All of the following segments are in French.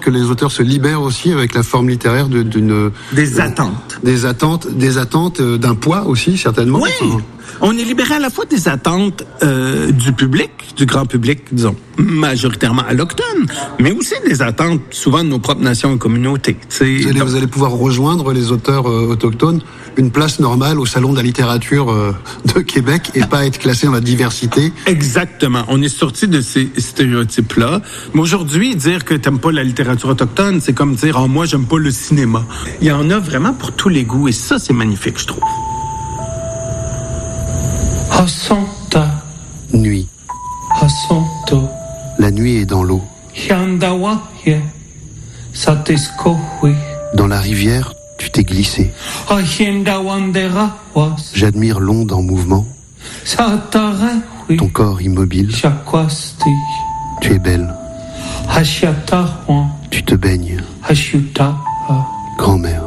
que les auteurs se libèrent aussi avec la forme littéraire des attentes. Des attentes d'un poids aussi, certainement. Oui. On est libéré à la fois des attentes du public, du grand public, disons, majoritairement allochtone, mais aussi des attentes souvent de nos propres nations et communautés. Vous allez pouvoir rejoindre les auteurs autochtones, une place normale au Salon de la littérature de Québec et pas être classé dans la diversité. Exactement. On est sorti de ces stéréotypes-là. Mais aujourd'hui, dire que t'aimes pas la littérature autochtone, c'est comme dire « Oh, moi, j'aime pas le cinéma ». Il y en a vraiment pour tous les goûts et ça, c'est magnifique, je trouve. Hasanta. Nuit. Hasanto. La nuit est dans l'eau. Hiandawaye. Sateskohui. Dans la rivière, tu t'es glissé. Ahiendawanderawas. J'admire l'onde en mouvement. Satarahui. Ton corps immobile. Shakwasti. Tu es belle. Hashiatahuan. Tu te baignes. Hashuta. Grand-mère.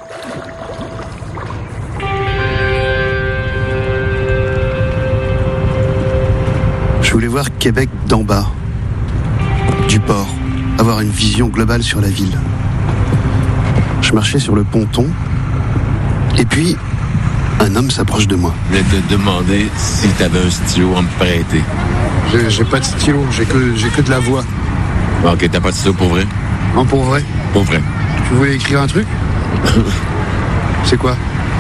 Je voulais voir Québec d'en bas, du port, avoir une vision globale sur la ville. Je marchais sur le ponton, et puis un homme s'approche de moi. Je voulais te demander si t'avais un stylo à me prêter. J'ai pas de stylo, j'ai que de la voix. Ok, t'as pas de stylo pour vrai? Non, pour vrai. Pour vrai. Tu voulais écrire un truc? C'est quoi?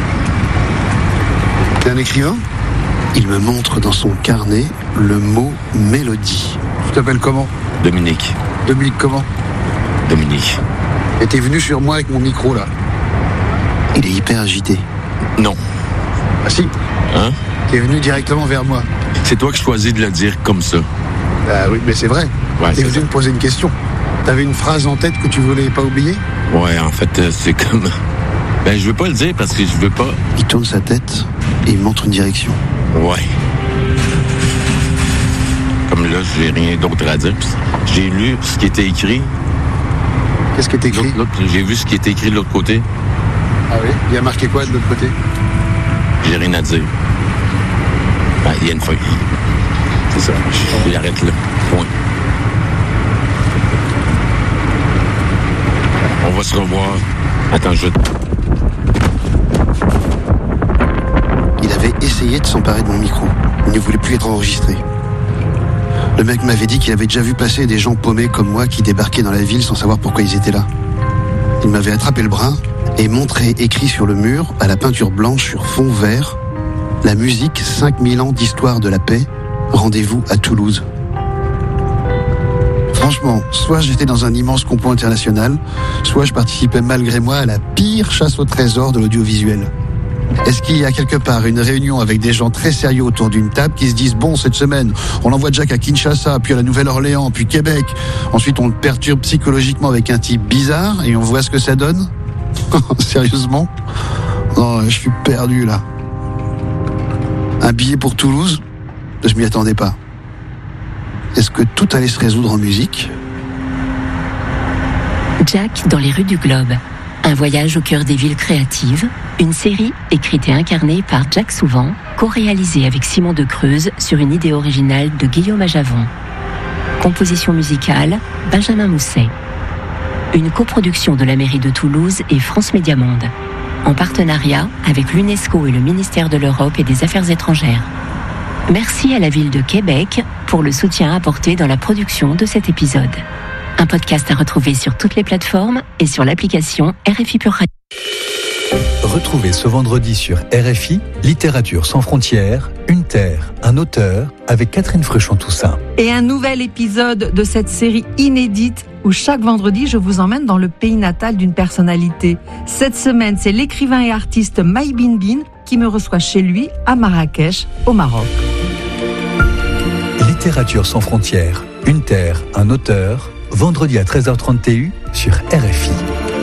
T'es un écrivain? Il me montre dans son carnet le mot mélodie. Tu t'appelles comment? Dominique. Dominique comment? Dominique. Et t'es venu sur moi avec mon micro là. Il est hyper agité. Non. Ah si. Hein? T'es venu directement vers moi. C'est toi qui choisis de le dire comme ça. Bah oui, mais c'est vrai. Ouais, t'es venu me poser une question. T'avais une phrase en tête que tu voulais pas oublier? Ouais, en fait, c'est comme... Ben, je veux pas le dire parce que je veux pas... Il tourne sa tête et il montre une direction. Ouais. Comme là, j'ai rien d'autre à dire. J'ai lu ce qui était écrit. Qu'est-ce qui est écrit? J'ai vu ce qui était écrit de l'autre côté. Ah oui? Il y a marqué quoi de l'autre côté? J'ai rien à dire. Ben, il y a une feuille. C'est ça. Il arrête là. Point. On va se revoir. Attends, Il avait essayé de s'emparer de mon micro. Il ne voulait plus être enregistré. Le mec m'avait dit qu'il avait déjà vu passer des gens paumés comme moi qui débarquaient dans la ville sans savoir pourquoi ils étaient là. Il m'avait attrapé le bras et montré écrit sur le mur, à la peinture blanche sur fond vert, la musique 5000 ans d'histoire de la paix, rendez-vous à Toulouse. Franchement, soit j'étais dans un immense complot international, soit je participais malgré moi à la pire chasse au trésor de l'audiovisuel. Est-ce qu'il y a quelque part une réunion avec des gens très sérieux autour d'une table qui se disent « Bon, cette semaine, on envoie Jack à Kinshasa, puis à la Nouvelle-Orléans, puis Québec. Ensuite, on le perturbe psychologiquement avec un type bizarre et on voit ce que ça donne ?» Sérieusement? Non, je suis perdu là. Un billet pour Toulouse? Je m'y attendais pas. Est-ce que tout allait se résoudre en musique? Jack dans les rues du Globe. Un voyage au cœur des villes créatives. Une série écrite et incarnée par Jack Souvent, co-réalisée avec Simon de Creuse sur une idée originale de Guillaume Ajavon. Composition musicale, Benjamin Mousset. Une coproduction de la mairie de Toulouse et France Média Monde. En partenariat avec l'UNESCO et le ministère de l'Europe et des Affaires étrangères. Merci à la ville de Québec pour le soutien apporté dans la production de cet épisode. Un podcast à retrouver sur toutes les plateformes et sur l'application RFI Pure Radio. Retrouvez ce vendredi sur RFI, Littérature sans frontières, une terre, un auteur, avec Catherine Fruchon-Toussaint. Et un nouvel épisode de cette série inédite où chaque vendredi, je vous emmène dans le pays natal d'une personnalité. Cette semaine, c'est l'écrivain et artiste Maï Bin qui me reçoit chez lui à Marrakech, au Maroc. Littérature sans frontières, une terre, un auteur, vendredi à 13h30 TU sur RFI.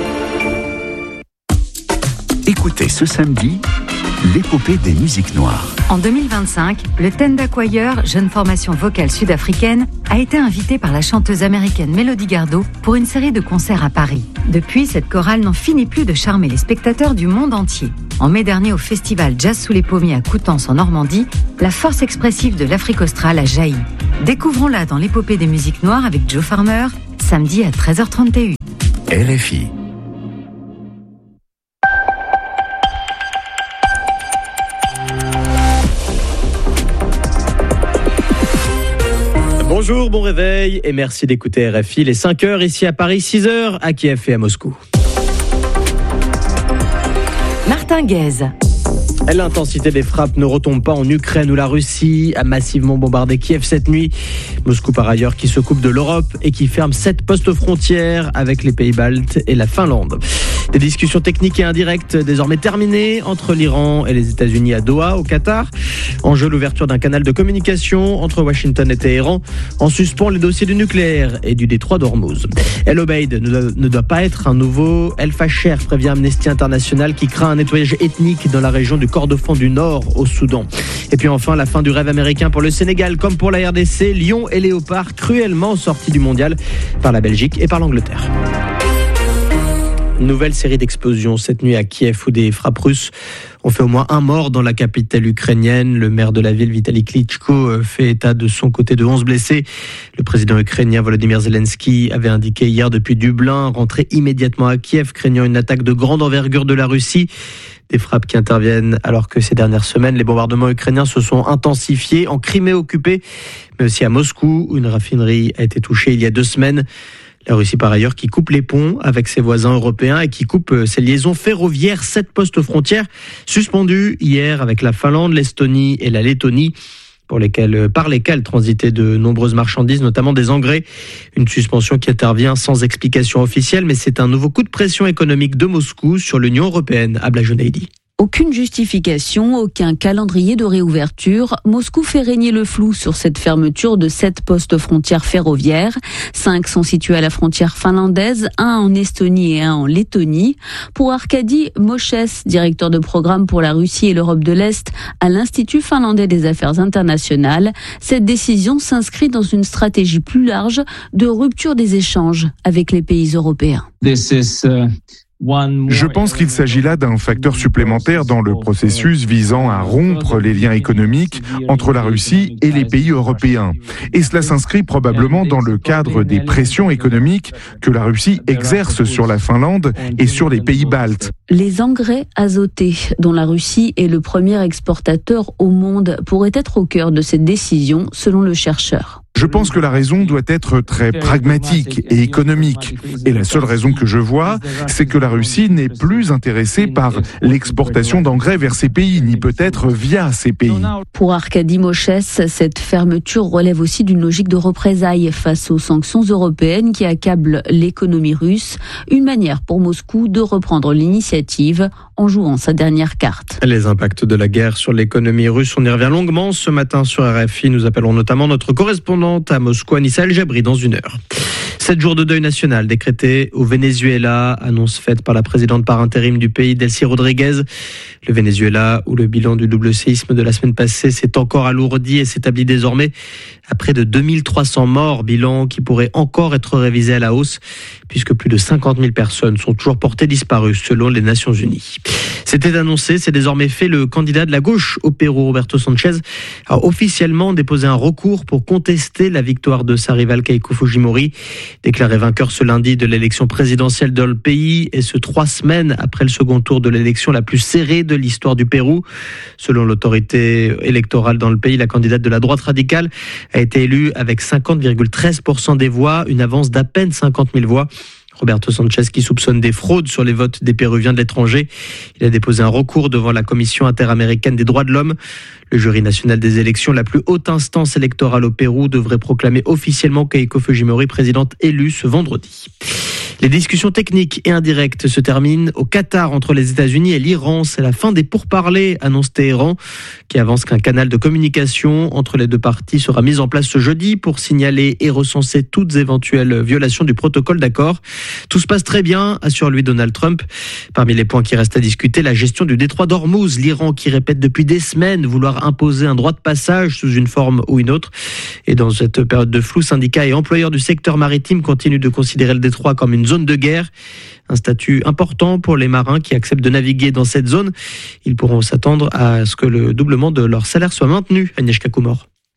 Écoutez ce samedi l'épopée des musiques noires. En 2025, le Tenda Choir, jeune formation vocale sud-africaine, a été invité par la chanteuse américaine Melody Gardot pour une série de concerts à Paris. Depuis, cette chorale n'en finit plus de charmer les spectateurs du monde entier. En mai dernier, au festival Jazz sous les pommiers à Coutances en Normandie, la force expressive de l'Afrique australe a jailli. Découvrons-la dans l'épopée des musiques noires avec Joe Farmer, samedi à 13h31. RFI. Bonjour, bon réveil et merci d'écouter RFI. Les 5h ici à Paris, 6h à Kiev et à Moscou. Martin Guez. L'intensité des frappes ne retombe pas en Ukraine où la Russie a massivement bombardé Kiev cette nuit. Moscou par ailleurs qui se coupe de l'Europe et qui ferme 7 postes frontières avec les pays baltes et la Finlande. Des discussions techniques et indirectes désormais terminées entre l'Iran et les États-Unis à Doha, au Qatar. En jeu, l'ouverture d'un canal de communication entre Washington et Téhéran. En suspens, les dossiers du nucléaire et du détroit d'Ormuz. El Obeid ne doit pas être un nouveau El Fasher, prévient Amnesty International, qui craint un nettoyage ethnique dans la région du Kordofan du Nord au Soudan. Et puis enfin, la fin du rêve américain pour le Sénégal comme pour la RDC. Lions et Léopards cruellement sortis du mondial par la Belgique et par l'Angleterre. Nouvelle série d'explosions cette nuit à Kiev où des frappes russes ont fait au moins un mort dans la capitale ukrainienne. Le maire de la ville, Vitaly Klitschko, fait état de son côté de 11 blessés. Le président ukrainien Volodymyr Zelensky avait indiqué hier depuis Dublin rentrer immédiatement à Kiev, craignant une attaque de grande envergure de la Russie. Des frappes qui interviennent alors que ces dernières semaines, les bombardements ukrainiens se sont intensifiés en Crimée occupée, mais aussi à Moscou, où une raffinerie a été touchée il y a 2 semaines. La Russie, par ailleurs, qui coupe les ponts avec ses voisins européens et qui coupe ses liaisons ferroviaires. 7 postes frontières suspendus hier avec la Finlande, l'Estonie et la Lettonie, par lesquels transitaient de nombreuses marchandises, notamment des engrais. Une suspension qui intervient sans explication officielle, mais c'est un nouveau coup de pression économique de Moscou sur l'Union européenne. Abla Jonaidi. Aucune justification, aucun calendrier de réouverture. Moscou fait régner le flou sur cette fermeture de 7 postes frontières ferroviaires. 5 sont situés à la frontière finlandaise, 1 en Estonie et 1 en Lettonie. Pour Arkady Moshes, directeur de programme pour la Russie et l'Europe de l'Est à l'Institut finlandais des affaires internationales, cette décision s'inscrit dans une stratégie plus large de rupture des échanges avec les pays européens. Je pense qu'il s'agit là d'un facteur supplémentaire dans le processus visant à rompre les liens économiques entre la Russie et les pays européens. Et cela s'inscrit probablement dans le cadre des pressions économiques que la Russie exerce sur la Finlande et sur les pays baltes. Les engrais azotés, dont la Russie est le premier exportateur au monde, pourraient être au cœur de cette décision, selon le chercheur. Je pense que la raison doit être très pragmatique et économique. Et la seule raison que je vois, c'est que la Russie n'est plus intéressée par l'exportation d'engrais vers ces pays, ni peut-être via ces pays. Pour Arkady Moshes, cette fermeture relève aussi d'une logique de représailles face aux sanctions européennes qui accablent l'économie russe. Une manière pour Moscou de reprendre l'initiative en jouant sa dernière carte. Les impacts de la guerre sur l'économie russe, on y revient longuement ce matin sur RFI. Nous appellerons notamment notre correspondante à Moscou, Anissa El Jabri, dans 1 heure. 7 jours de deuil national décrétés au Venezuela, annonce faite par la présidente par intérim du pays, Delcy Rodriguez. Le Venezuela, où le bilan du double séisme de la semaine passée s'est encore alourdi et s'établit désormais à près de 2300 morts, bilan qui pourrait encore être révisé à la hausse, puisque plus de 50 000 personnes sont toujours portées disparues, selon les Nations Unies. C'était annoncé, c'est désormais fait. Le candidat de la gauche au Pérou, Roberto Sanchez, a officiellement déposé un recours pour contester la victoire de sa rivale Keiko Fujimori, déclaré vainqueur ce lundi de l'élection présidentielle dans le pays, et ce 3 semaines après le second tour de l'élection la plus serrée de l'histoire du Pérou. Selon l'autorité électorale dans le pays, la candidate de la droite radicale a été élue avec 50,13% des voix, une avance d'à peine 50 000 voix. Roberto Sanchez, qui soupçonne des fraudes sur les votes des Péruviens de l'étranger. Il a déposé un recours devant la Commission interaméricaine des droits de l'homme. Le jury national des élections, la plus haute instance électorale au Pérou, devrait proclamer officiellement Keiko Fujimori présidente élue ce vendredi. Les discussions techniques et indirectes se terminent au Qatar entre les États-Unis et l'Iran. C'est la fin des pourparlers, annonce Téhéran, qui avance qu'un canal de communication entre les 2 parties sera mis en place ce jeudi pour signaler et recenser toutes éventuelles violations du protocole d'accord. Tout se passe très bien, assure lui Donald Trump. Parmi les points qui restent à discuter, la gestion du détroit d'Ormuz, l'Iran qui répète depuis des semaines vouloir imposer un droit de passage sous une forme ou une autre. Et dans cette période de flou, syndicats et employeurs du secteur maritime continuent de considérer le détroit comme une zone de guerre. Un statut important pour les marins qui acceptent de naviguer dans cette zone. Ils pourront s'attendre à ce que le doublement de leur salaire soit maintenu. Agnieszka Kumor.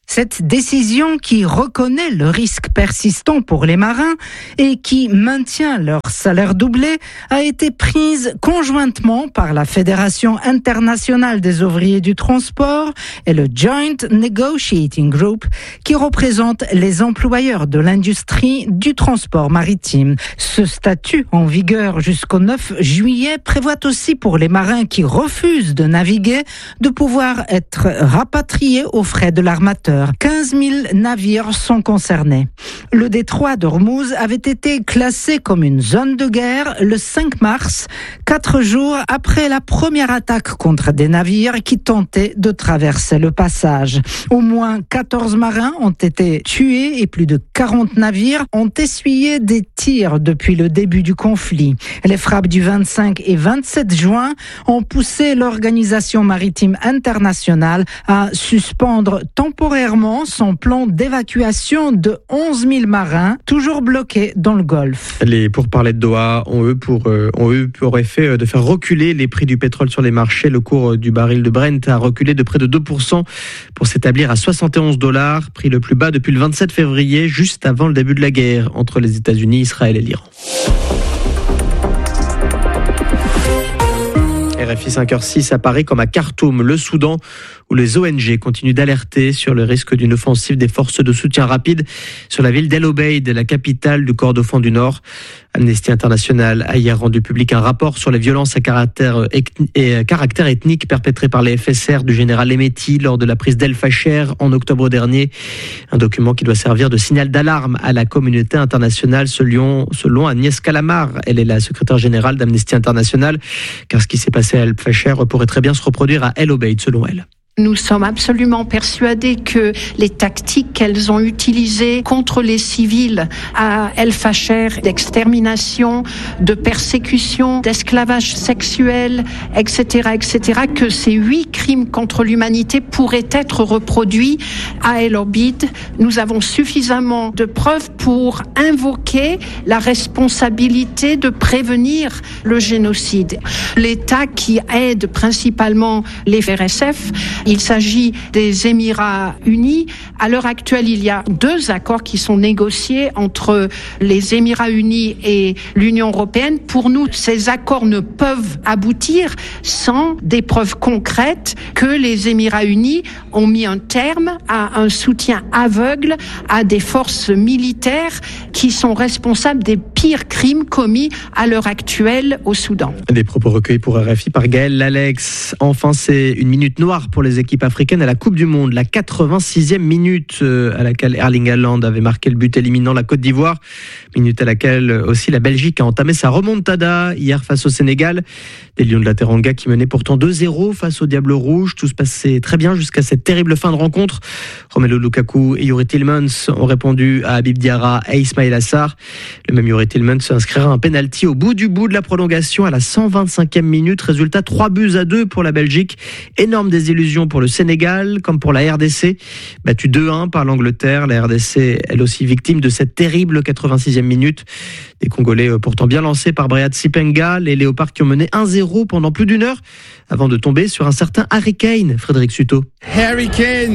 Cette décision qui reconnaît le risque persistant pour les marins et qui maintient leur salaire doublé a été prise conjointement par la Fédération internationale des ouvriers du transport et le Joint Negotiating Group qui représente les employeurs de l'industrie du transport maritime. Ce statut en vigueur jusqu'au 9 juillet prévoit aussi pour les marins qui refusent de naviguer de pouvoir être rapatriés aux frais de l'armateur. 15 000 navires sont concernés. Le détroit d'Ormuz avait été classé comme une zone de guerre le 5 mars, 4 jours après la première attaque contre des navires qui tentaient de traverser le passage. Au moins 14 marins ont été tués et plus de 40 navires ont essuyé des tirs depuis le début du conflit. Les frappes du 25 et 27 juin ont poussé l'Organisation maritime internationale à suspendre temporairement son plan d'évacuation de 11 000 marins, toujours bloqués dans le Golfe. Les pourparlers de Doha ont eu pour effet de faire reculer les prix du pétrole sur les marchés. Le cours du baril de Brent a reculé de près de 2% pour s'établir à $71, prix le plus bas depuis le 27 février, juste avant le début de la guerre entre les États-Unis, Israël et l'Iran. RFI 5h06 à Paris comme à Khartoum, le Soudan, où les ONG continuent d'alerter sur le risque d'une offensive des forces de soutien rapide sur la ville d'El Obeid, la capitale du Kordofan du Nord. Amnesty International a hier rendu public un rapport sur les violences à caractère ethnique perpétrées par les FSR du général Hemeti lors de la prise d'El Fasher en octobre dernier. Un document qui doit servir de signal d'alarme à la communauté internationale selon Agnès Calamar. Elle est la secrétaire générale d'Amnesty International, car ce qui s'est passé à El Fasher pourrait très bien se reproduire à El Obeid, selon elle. Nous sommes absolument persuadés que les tactiques qu'elles ont utilisées contre les civils à El Fasher, d'extermination, de persécution, d'esclavage sexuel, etc., que ces 8 crimes contre l'humanité pourraient être reproduits à El Obeid. Nous avons suffisamment de preuves pour invoquer la responsabilité de prévenir le génocide. L'État qui aide principalement les RSF, il s'agit des Émirats unis. À l'heure actuelle, il y a 2 accords qui sont négociés entre les Émirats unis et l'Union européenne. Pour nous, ces accords ne peuvent aboutir sans des preuves concrètes que les Émirats unis ont mis un terme à un soutien aveugle à des forces militaires qui sont responsables des pires crimes commis à l'heure actuelle au Soudan. Des propos recueillis pour RFI par Gaël Lalex. Enfin, c'est une minute noire pour les équipes africaines à la Coupe du Monde. La 86e minute à laquelle Erling Haaland avait marqué le but éliminant la Côte d'Ivoire. Minute à laquelle aussi la Belgique a entamé sa remontada hier face au Sénégal. Des Lions de la Teranga qui menaient pourtant 2-0 face au Diable Rouge. Tout se passait très bien jusqu'à cette terrible fin de rencontre. Romelu Lukaku et Youri Tillmans ont répondu à Habib Diarra et Ismaïla Sarr. Le même Youri Tillmans inscrira un penalty au bout de la prolongation à la 125e minute. Résultat 3-2 pour la Belgique. Énorme désillusion pour le Sénégal comme pour la RDC. Battue 2-1 par l'Angleterre. La RDC, elle aussi victime de cette terrible 86e minute. Des Congolais pourtant bien lancés par Brehad Sipenga. Les Léopards qui ont mené 1-0 pendant plus d'1 heure avant de tomber sur un certain Harry Kane. Frédéric Suto. Harry Kane,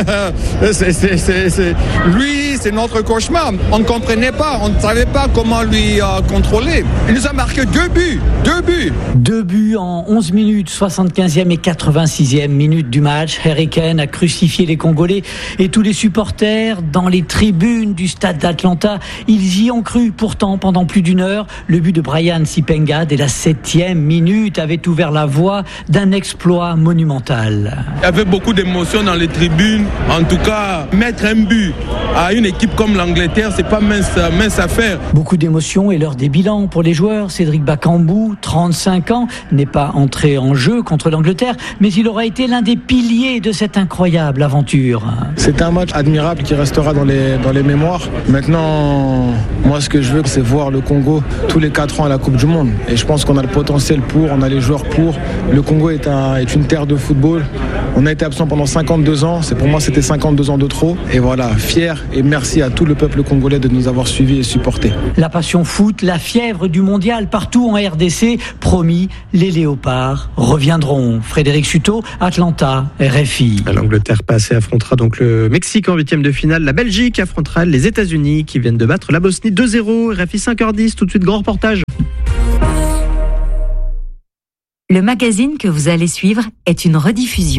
lui, c'est notre cauchemar. On ne comprenait pas, on ne savait pas comment lui contrôler. Il nous a marqué 2 buts. 2 buts en 11 minutes, 75e et 86e minute du match. Harry Kane a crucifié les Congolais et tous les supporters dans les tribunes du stade d'Atlanta. Ils y ont cru pourtant pendant plus d'1 heure. Le but de Brian Sipenga dès la 7e minute avait ouvert la voie d'un exploit monumental. Il y avait beaucoup d'émotions dans les tribunes. En tout cas, mettre un but à une équipe comme l'Angleterre, c'est pas mince affaire. Beaucoup d'émotions et l'heure des bilans pour les joueurs. Cédric Bakambu, 35 ans, n'est pas entré en jeu contre l'Angleterre, mais il aura été l'un des piliers de cette incroyable aventure. C'est un match admirable qui restera dans les mémoires. Maintenant, moi ce que je veux, c'est voir le Congo tous les 4 ans à la Coupe du Monde. Et je pense qu'on a le potentiel pour, on a les joueurs pour. Le Congo est une terre de football. On a été absent pendant 52 ans. Pour moi, c'était 52 ans de trop. Et voilà, fier et merci à tout le peuple congolais de nous avoir suivis et supportés. La passion foot, la fièvre du mondial partout en RDC. Promis, les Léopards reviendront. Frédéric Suto, Atlanta. Chuta, RFI. L'Angleterre passe et affrontera donc le Mexique en 8e de finale. La Belgique affrontera les États-Unis qui viennent de battre la Bosnie 2-0. RFI 5h10, tout de suite grand reportage. Le magazine que vous allez suivre est une rediffusion.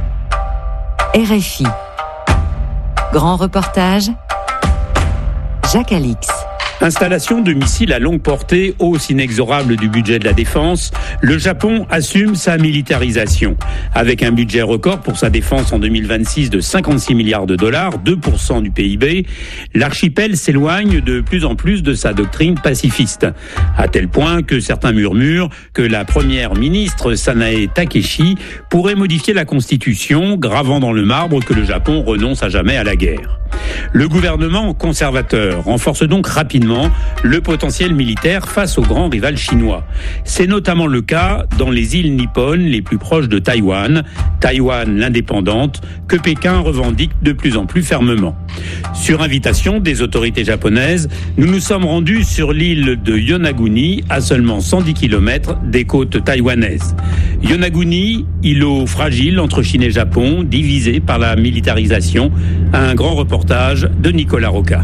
RFI. Grand reportage, Jacques Alix. Installation de missiles à longue portée, hausse inexorable du budget de la défense, le Japon assume sa militarisation. Avec un budget record pour sa défense en 2026 de 56 milliards de dollars, 2% du PIB, l'archipel s'éloigne de plus en plus de sa doctrine pacifiste. À tel point que certains murmurent que la première ministre Sanae Takeshi pourrait modifier la constitution, gravant dans le marbre que le Japon renonce à jamais à la guerre. Le gouvernement conservateur renforce donc rapidement le potentiel militaire face au grand rival chinois. C'est notamment le cas dans les îles nippones les plus proches de Taïwan, l'indépendante, que Pékin revendique de plus en plus fermement. Sur invitation des autorités japonaises, nous nous sommes rendus sur l'île de Yonaguni, à seulement 110 km des côtes taïwanaises. Yonaguni, îlot fragile entre Chine et Japon, divisé par la militarisation. Un grand reportage de Nicolas Roca.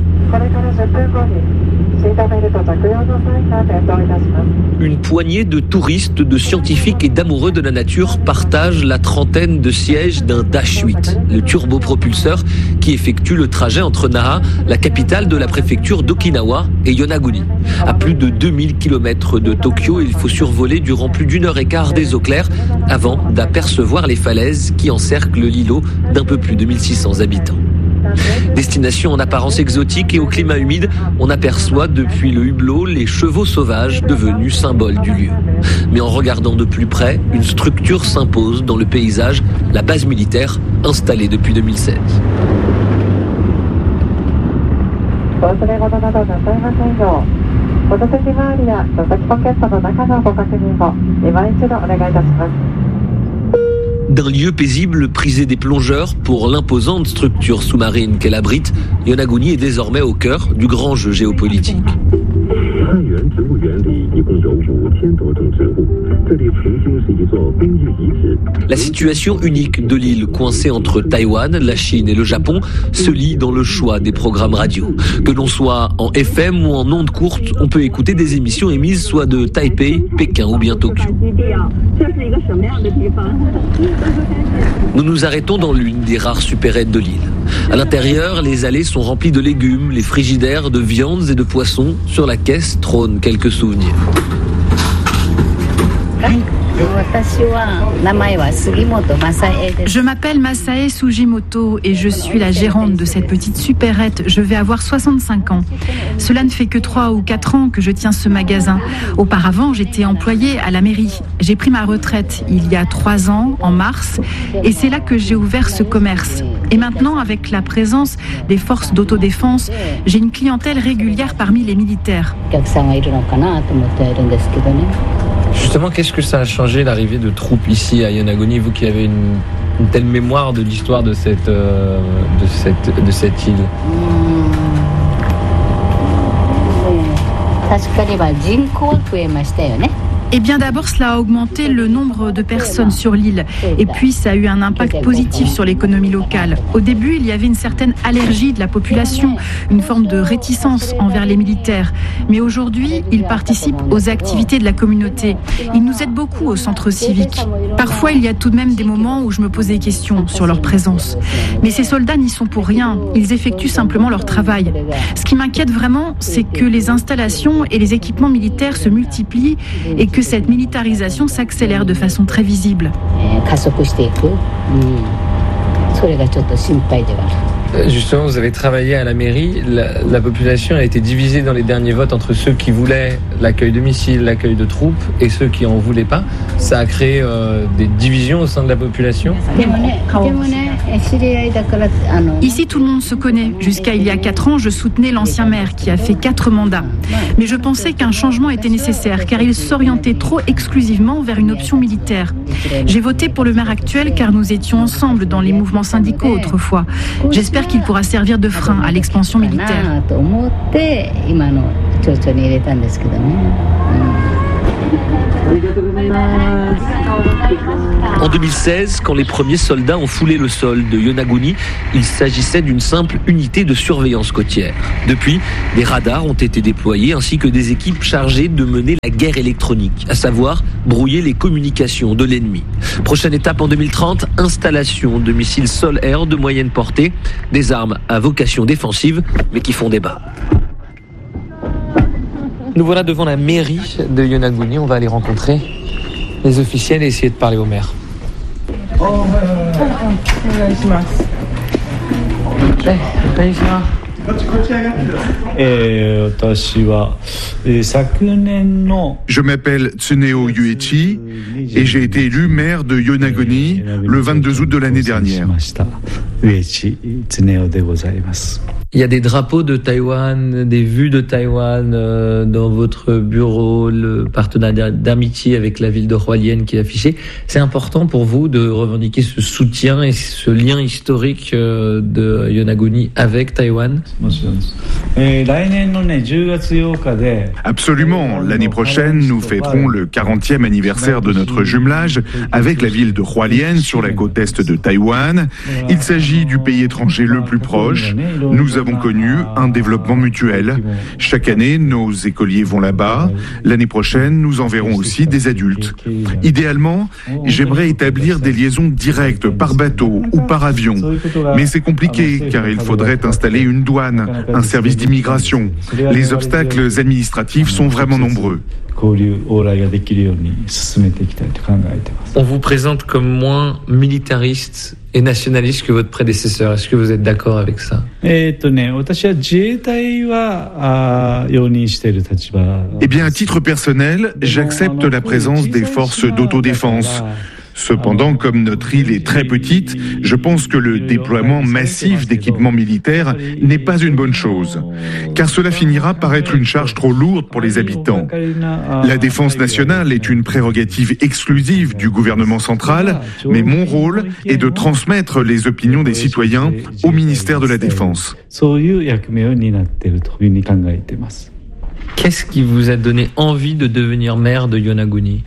Une poignée de touristes, de scientifiques et d'amoureux de la nature partagent la trentaine de sièges d'un Dash 8, le turbopropulseur qui effectue le trajet entre Naha, la capitale de la préfecture d'Okinawa, et Yonaguni. À plus de 2000 km de Tokyo, il faut survoler durant plus d'une heure et quart des eaux claires avant d'apercevoir les falaises qui encerclent l'îlot d'un peu plus de 1600 habitants. Destination en apparence exotique et au climat humide, on aperçoit depuis le hublot les chevaux sauvages devenus symboles du lieu. Mais en regardant de plus près, une structure s'impose dans le paysage, la base militaire installée depuis 2016. D'un lieu paisible prisé des plongeurs pour l'imposante structure sous-marine qu'elle abrite, Yonaguni est désormais au cœur du grand jeu géopolitique. La situation unique de l'île coincée entre Taïwan, la Chine et le Japon se lie dans le choix des programmes radio. Que l'on soit en FM ou en ondes courtes, on peut écouter des émissions émises soit de Taipei, Pékin ou bien Tokyo. Nous nous arrêtons dans l'une des rares supérettes de l'île. À l'intérieur, les allées sont remplies de légumes, les frigidaires de viandes et de poissons. Sur la caisse trônent quelques souvenirs. Je m'appelle Masae Sugimoto et je suis la gérante de cette petite supérette. Je vais avoir 65 ans. Cela ne fait que 3 ou 4 ans que je tiens ce magasin. Auparavant, j'étais employée à la mairie. J'ai pris ma retraite il y a 3 ans, en mars, et c'est là que j'ai ouvert ce commerce. Et maintenant, avec la présence des forces d'autodéfense, j'ai une clientèle régulière parmi les militaires. Justement, qu'est-ce que ça a changé l'arrivée de troupes ici à Yonaguni, vous qui avez une telle mémoire de l'histoire de cette île? Eh bien d'abord, cela a augmenté le nombre de personnes sur l'île. Et puis, ça a eu un impact positif sur l'économie locale. Au début, il y avait une certaine allergie de la population, une forme de réticence envers les militaires. Mais aujourd'hui, ils participent aux activités de la communauté. Ils nous aident beaucoup au centre civique. Parfois, il y a tout de même des moments où je me pose des questions sur leur présence. Mais ces soldats n'y sont pour rien. Ils effectuent simplement leur travail. Ce qui m'inquiète vraiment, c'est que les installations et les équipements militaires se multiplient et que cette militarisation s'accélère de façon très visible. Justement, vous avez travaillé à la mairie. La population a été divisée dans les derniers votes entre ceux qui voulaient l'accueil de missiles, l'accueil de troupes, et ceux qui en voulaient pas. Ça a créé des divisions au sein de la population. Ici, tout le monde se connaît. Jusqu'à il y a 4 ans, je soutenais l'ancien maire qui a fait 4 mandats. Mais je pensais qu'un changement était nécessaire, car il s'orientait trop exclusivement vers une option militaire. J'ai voté pour le maire actuel, car nous étions ensemble dans les mouvements syndicaux autrefois. J'espère qu'il pourra servir de frein à l'expansion militaire. En 2016, quand les premiers soldats ont foulé le sol de Yonaguni, il s'agissait d'une simple unité de surveillance côtière. Depuis, des radars ont été déployés ainsi que des équipes chargées de mener la guerre électronique, à savoir brouiller les communications de l'ennemi. Prochaine étape en 2030, installation de missiles sol-air de moyenne portée, des armes à vocation défensive mais qui font débat. Nous voilà devant la mairie de Yonaguni, on va aller rencontrer les officiels et essayer de parler au maire. Je m'appelle Tsuneo Yuichi et j'ai été élu maire de Yonaguni le 22 août de l'année dernière. Il y a des drapeaux de Taïwan, des vues de Taïwan dans votre bureau, le partenariat d'amitié avec la ville de Hualien qui est affiché. C'est important pour vous de revendiquer ce soutien et ce lien historique de Yonaguni avec Taïwan? Absolument. L'année prochaine, nous fêterons le 40e anniversaire de notre jumelage avec la ville de Hualien sur la côte est de Taïwan. Il s'agit du pays étranger le plus proche. Nous avons connu un développement mutuel. Chaque année, nos écoliers vont là-bas. L'année prochaine, nous enverrons aussi des adultes. Idéalement, j'aimerais établir des liaisons directes par bateau ou par avion. Mais c'est compliqué car il faudrait installer une douane, un service d'immigration. Les obstacles administratifs sont vraiment nombreux. On vous présente comme moins militariste et nationaliste que votre prédécesseur. Est-ce que vous êtes d'accord avec ça? Eh bien, à titre personnel, j'accepte la présence des forces d'autodéfense. Cependant, comme notre île est très petite, je pense que le déploiement massif d'équipements militaires n'est pas une bonne chose, car cela finira par être une charge trop lourde pour les habitants. La défense nationale est une prérogative exclusive du gouvernement central, mais mon rôle est de transmettre les opinions des citoyens au ministère de la Défense. Qu'est-ce qui vous a donné envie de devenir maire de Yonaguni?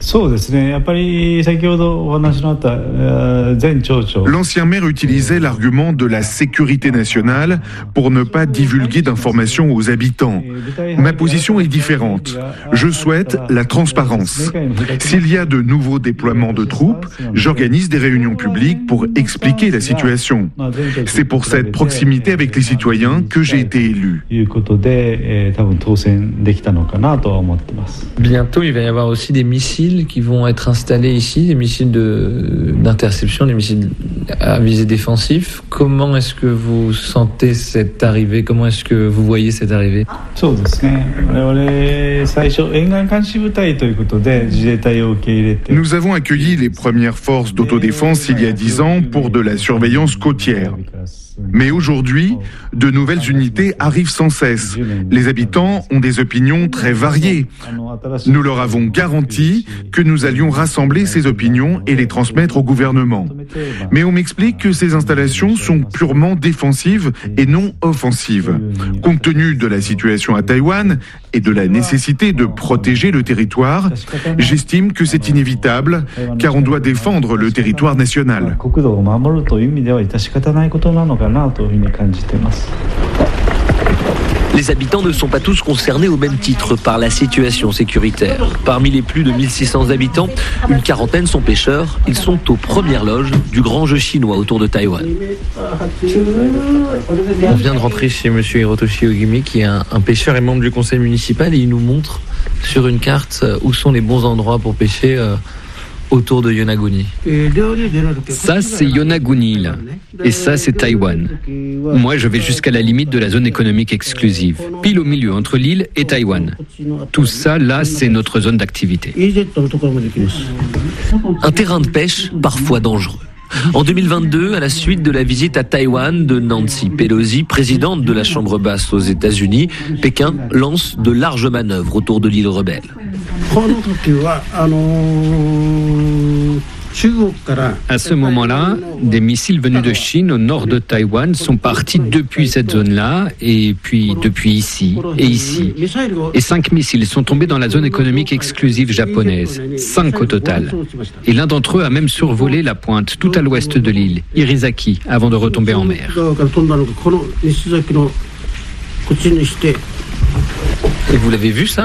L'ancien maire utilisait l'argument de la sécurité nationale pour ne pas divulguer d'informations aux habitants. Ma position est différente. Je souhaite la transparence. S'il y a de nouveaux déploiements de troupes, j'organise des réunions publiques pour expliquer la situation. C'est pour cette proximité avec les citoyens que j'ai été élu. Bientôt, il va y avoir aussi des missiles qui vont être installés ici, des missiles d'interception, des missiles à visée défensive. Comment est-ce que vous sentez cette arrivée? Comment est-ce que vous voyez cette arrivée? Nous avons accueilli les premières forces d'autodéfense il y a 10 ans pour de la surveillance côtière. Mais aujourd'hui, de nouvelles unités arrivent sans cesse. Les habitants ont des opinions très variées. Nous leur avons garanti que nous allions rassembler ces opinions et les transmettre au gouvernement. Mais on m'explique que ces installations sont purement défensives et non offensives. Compte tenu de la situation à Taïwan et de la nécessité de protéger le territoire, j'estime que c'est inévitable, car on doit défendre le territoire national. Les habitants ne sont pas tous concernés au même titre par la situation sécuritaire. Parmi les plus de 1600 habitants, une quarantaine sont pêcheurs. Ils sont aux premières loges du grand jeu chinois autour de Taïwan. On vient de rentrer chez monsieur Hirotoshi Ogimi, qui est un pêcheur et membre du conseil municipal, et il nous montre sur une carte où sont les bons endroits pour pêcher autour de Yonaguni. Ça, c'est Yonaguni, là. Et ça, c'est Taïwan. Moi, je vais jusqu'à la limite de la zone économique exclusive, pile au milieu, entre l'île et Taïwan. Tout ça, là, c'est notre zone d'activité. Un terrain de pêche parfois dangereux. En 2022, à la suite de la visite à Taïwan de Nancy Pelosi, présidente de la Chambre basse aux États-Unis, Pékin lance de larges manœuvres autour de l'île rebelle. À ce moment-là, des missiles venus de Chine au nord de Taïwan sont partis depuis cette zone-là, et puis depuis ici et ici. Et 5 missiles sont tombés dans la zone économique exclusive japonaise, 5 au total. Et l'un d'entre eux a même survolé la pointe tout à l'ouest de l'île, Irizaki, avant de retomber en mer. Et vous l'avez vu ça ?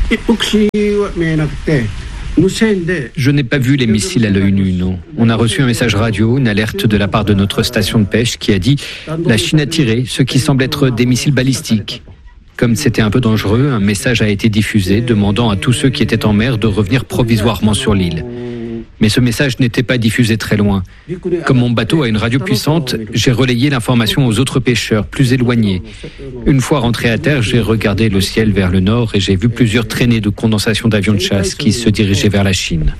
Je n'ai pas vu les missiles à l'œil nu, non. On a reçu un message radio, une alerte de la part de notre station de pêche qui a dit « La Chine a tiré ce qui semble être des missiles balistiques ». Comme c'était un peu dangereux, un message a été diffusé demandant à tous ceux qui étaient en mer de revenir provisoirement sur l'île. Mais ce message n'était pas diffusé très loin. Comme mon bateau a une radio puissante, j'ai relayé l'information aux autres pêcheurs plus éloignés. Une fois rentré à terre, j'ai regardé le ciel vers le nord et j'ai vu plusieurs traînées de condensation d'avions de chasse qui se dirigeaient vers la Chine.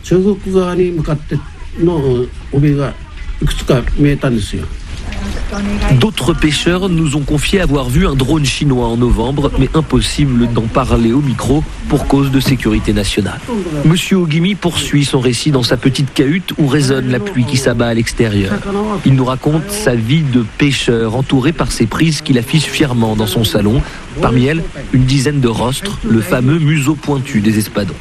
D'autres pêcheurs nous ont confié avoir vu un drone chinois en novembre, mais impossible d'en parler au micro pour cause de sécurité nationale. Monsieur Ogimi poursuit son récit dans sa petite cahute où résonne la pluie qui s'abat à l'extérieur. Il nous raconte sa vie de pêcheur entouré par ses prises qu'il affiche fièrement dans son salon. Parmi elles, une dizaine de rostres, le fameux museau pointu des espadons.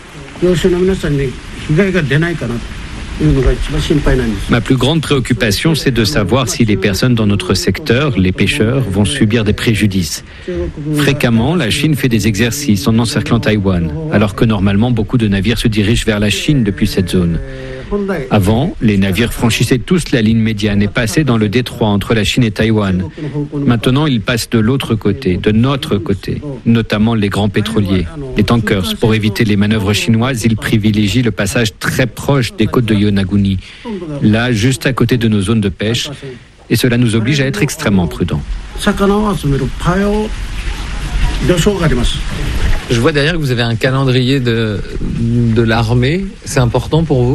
Ma plus grande préoccupation, c'est de savoir si les personnes dans notre secteur, les pêcheurs, vont subir des préjudices. Fréquemment, la Chine fait des exercices en encerclant Taïwan, alors que normalement, beaucoup de navires se dirigent vers la Chine depuis cette zone. Avant, les navires franchissaient tous la ligne médiane et passaient dans le détroit entre la Chine et Taïwan. Maintenant, ils passent de l'autre côté, de notre côté, notamment les grands pétroliers, les tankers. Pour éviter les manœuvres chinoises, ils privilégient le passage très proche des côtes de Yonaguni, là, juste à côté de nos zones de pêche, et cela nous oblige à être extrêmement prudents. Je vois derrière que vous avez un calendrier de l'armée. C'est important pour vous ?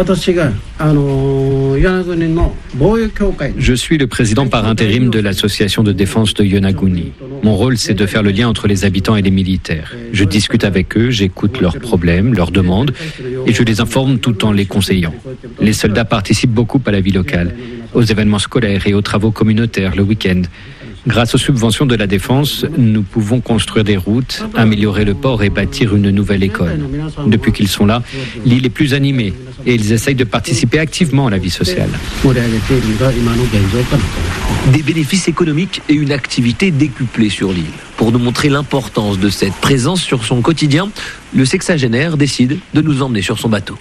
Je suis le président par intérim de l'association de défense de Yonaguni. Mon rôle, c'est de faire le lien entre les habitants et les militaires. Je discute avec eux, j'écoute leurs problèmes, leurs demandes, et je les informe tout en les conseillant. Les soldats participent beaucoup à la vie locale, aux événements scolaires et aux travaux communautaires le week-end. Grâce aux subventions de la défense, nous pouvons construire des routes, améliorer le port et bâtir une nouvelle école. Depuis qu'ils sont là, l'île est plus animée et ils essayent de participer activement à la vie sociale. Des bénéfices économiques et une activité décuplée sur l'île. Pour nous montrer l'importance de cette présence sur son quotidien, le sexagénaire décide de nous emmener sur son bateau.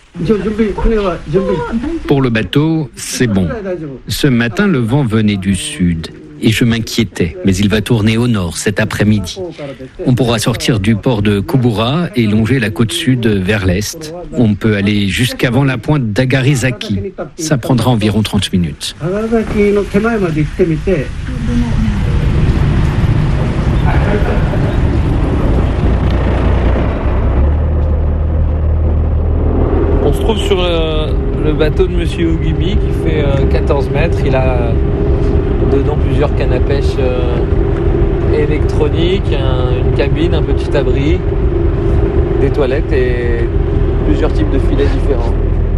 Pour le bateau, c'est bon. Ce matin, le vent venait du sud. Et je m'inquiétais, mais il va tourner au nord cet après-midi. On pourra sortir du port de Kubura et longer la côte sud vers l'est. On peut aller jusqu'avant la pointe d'Agarizaki. Ça prendra environ 30 minutes. On se trouve sur le bateau de Monsieur Ogimi qui fait 14 mètres. Il a dedans plusieurs cannes à pêche électroniques, une cabine, un petit abri, des toilettes et plusieurs types de filets différents.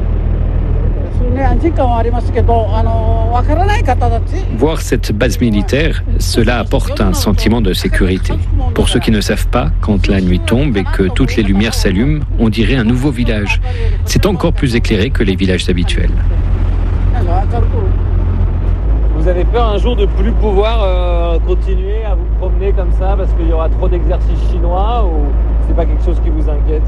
Voir cette base militaire, cela apporte un sentiment de sécurité. Pour ceux qui ne savent pas, quand la nuit tombe et que toutes les lumières s'allument, on dirait un nouveau village. C'est encore plus éclairé que les villages habituels. Vous avez peur un jour de plus pouvoir continuer à vous promener comme ça parce qu'il y aura trop d'exercices chinois ou c'est pas quelque chose qui vous inquiète?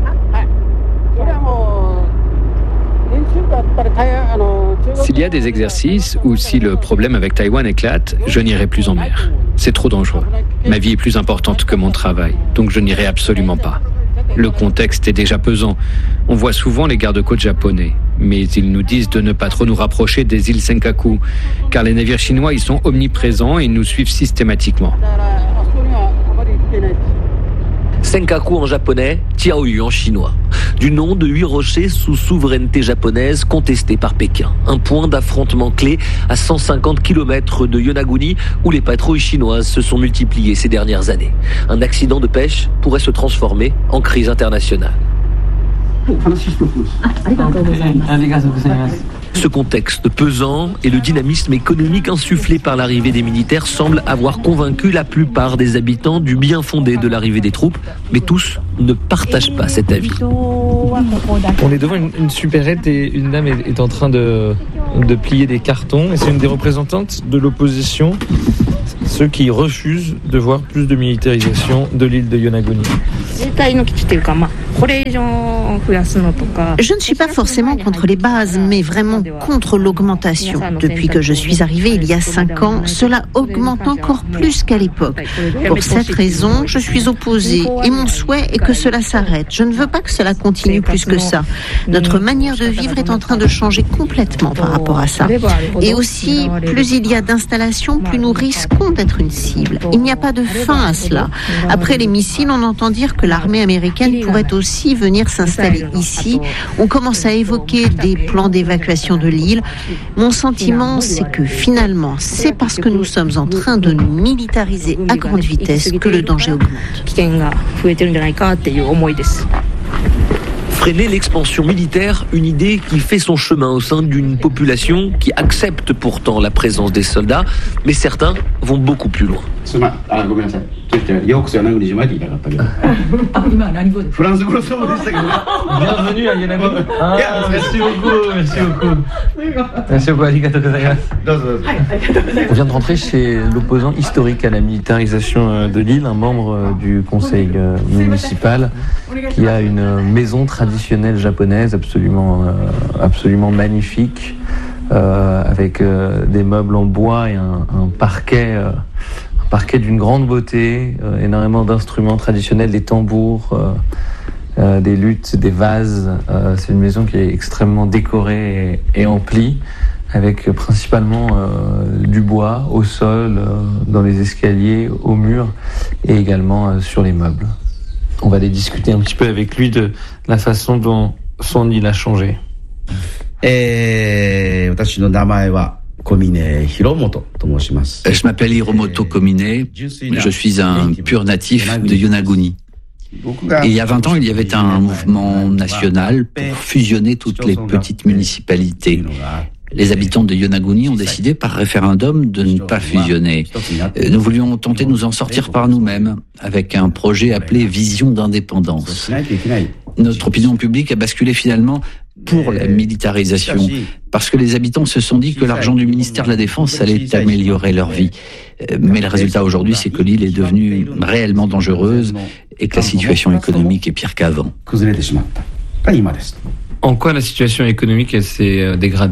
S'il y a des exercices ou si le problème avec Taïwan éclate, je n'irai plus en mer. C'est trop dangereux. Ma vie est plus importante que mon travail, donc je n'irai absolument pas. Le contexte est déjà pesant. On voit souvent les gardes-côtes japonais, mais ils nous disent de ne pas trop nous rapprocher des îles Senkaku, car les navires chinois y sont omniprésents et nous suivent systématiquement. Senkaku en japonais, Tiaoyu en chinois. Du nom de 8 rochers sous souveraineté japonaise contestés par Pékin. Un point d'affrontement clé à 150 km de Yonaguni où les patrouilles chinoises se sont multipliées ces dernières années. Un accident de pêche pourrait se transformer en crise internationale. Ce contexte pesant et le dynamisme économique insufflé par l'arrivée des militaires semblent avoir convaincu la plupart des habitants du bien fondé de l'arrivée des troupes, mais tous ne partagent pas cet avis. On est devant une supérette et une dame est en train de plier des cartons et c'est une des représentantes de l'opposition, ceux qui refusent de voir plus de militarisation de l'île de Yonaguni. Je ne suis pas forcément contre les bases, mais vraiment contre l'augmentation. Depuis que je suis arrivée il y a 5 ans, cela augmente encore plus qu'à l'époque. Pour cette raison, je suis opposée et mon souhait est que cela s'arrête. Je ne veux pas que cela continue plus que ça. Notre manière de vivre est en train de changer complètement par rapport à ça. Et aussi, plus il y a d'installations, plus nous risquons d'être une cible. Il n'y a pas de fin à cela. Après les missiles, on entend dire que l'armée américaine pourrait aussi venir s'installer ici. On commence à évoquer des plans d'évacuation de l'île. Mon sentiment, c'est que finalement, c'est parce que nous sommes en train de nous militariser à grande vitesse que le danger augmente. Freiner l'expansion militaire, une idée qui fait son chemin au sein d'une population qui accepte pourtant la présence des soldats, mais certains vont beaucoup plus loin. Bienvenue à Yonaguni. Merci beaucoup. On vient de rentrer chez l'opposant historique à la militarisation de l'île, un membre du conseil municipal qui a une maison traditionnelle japonaise absolument magnifique, avec des meubles en bois et un parquet d'une grande beauté, énormément d'instruments traditionnels, des tambours, des luths, des vases. C'est une maison qui est extrêmement décorée et emplie, avec principalement du bois au sol, dans les escaliers, au mur et également sur les meubles. On va aller discuter un petit peu avec lui de la façon dont son île a changé. Je m'appelle Hiromoto Komine, je suis un pur natif de Yonaguni. Et il y a 20 ans, il y avait un mouvement national pour fusionner toutes les petites municipalités. Les habitants de Yonaguni ont décidé par référendum de ne pas fusionner. Nous voulions tenter de nous en sortir par nous-mêmes, avec un projet appelé Vision d'indépendance. Notre opinion publique a basculé finalement pour la militarisation, parce que les habitants se sont dit que l'argent du ministère de la Défense allait améliorer leur vie. Mais le résultat aujourd'hui, c'est que l'île est devenue réellement dangereuse et que la situation économique est pire qu'avant. En quoi la situation économique elle s'est dégradée ?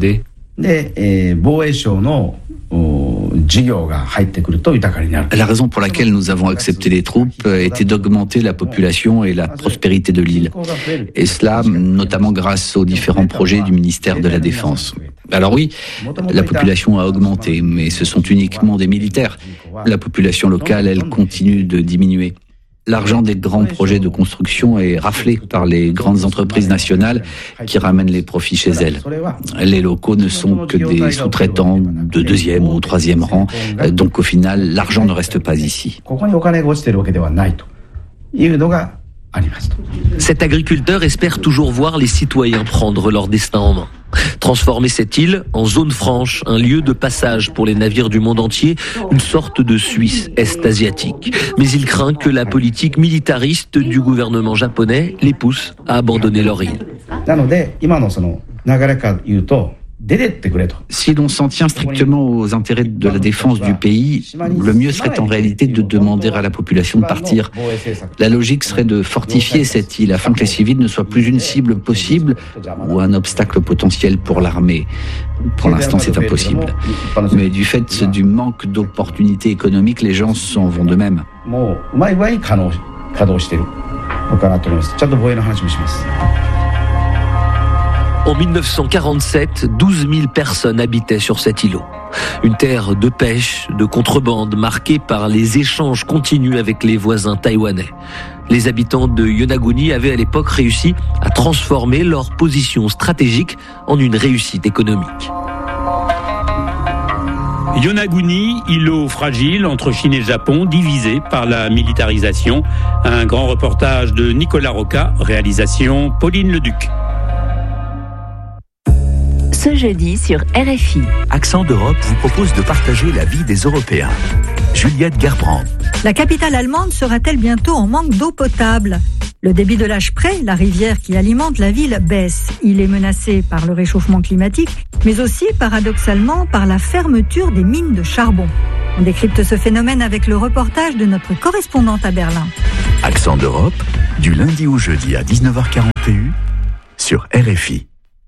La raison pour laquelle nous avons accepté les troupes était d'augmenter la population et la prospérité de l'île. Et cela, notamment grâce aux différents projets du ministère de la Défense. Alors oui, la population a augmenté, mais ce sont uniquement des militaires. La population locale, elle, continue de diminuer. L'argent des grands projets de construction est raflé par les grandes entreprises nationales qui ramènent les profits chez elles. Les locaux ne sont que des sous-traitants de 2e ou 3e rang, donc au final, l'argent ne reste pas ici. Cet agriculteur espère toujours voir les citoyens prendre leur destin en main. Transformer cette île en zone franche, un lieu de passage pour les navires du monde entier, une sorte de Suisse est-asiatique. Mais il craint que la politique militariste du gouvernement japonais les pousse à abandonner leur île. Si l'on s'en tient strictement aux intérêts de la défense du pays, le mieux serait en réalité de demander à la population de partir. La logique serait de fortifier cette île afin que les civils ne soient plus une cible possible ou un obstacle potentiel pour l'armée. Pour l'instant, c'est impossible. Mais du fait du manque d'opportunités économiques, les gens s'en vont d'eux-mêmes. En 1947, 12 000 personnes habitaient sur cet îlot. Une terre de pêche, de contrebande, marquée par les échanges continus avec les voisins taïwanais. Les habitants de Yonaguni avaient à l'époque réussi à transformer leur position stratégique en une réussite économique. Yonaguni, îlot fragile entre Chine et Japon, divisé par la militarisation. Un grand reportage de Nicolas Roca, réalisation Pauline Leduc. Ce jeudi sur RFI. Accent d'Europe vous propose de partager la vie des Européens. Juliette Gerbrand. La capitale allemande sera-t-elle bientôt en manque d'eau potable ? Le débit de l'Aspre, la rivière qui alimente la ville, baisse. Il est menacé par le réchauffement climatique, mais aussi, paradoxalement, par la fermeture des mines de charbon. On décrypte ce phénomène avec le reportage de notre correspondante à Berlin. Accent d'Europe, du lundi au jeudi à 19h41 sur RFI.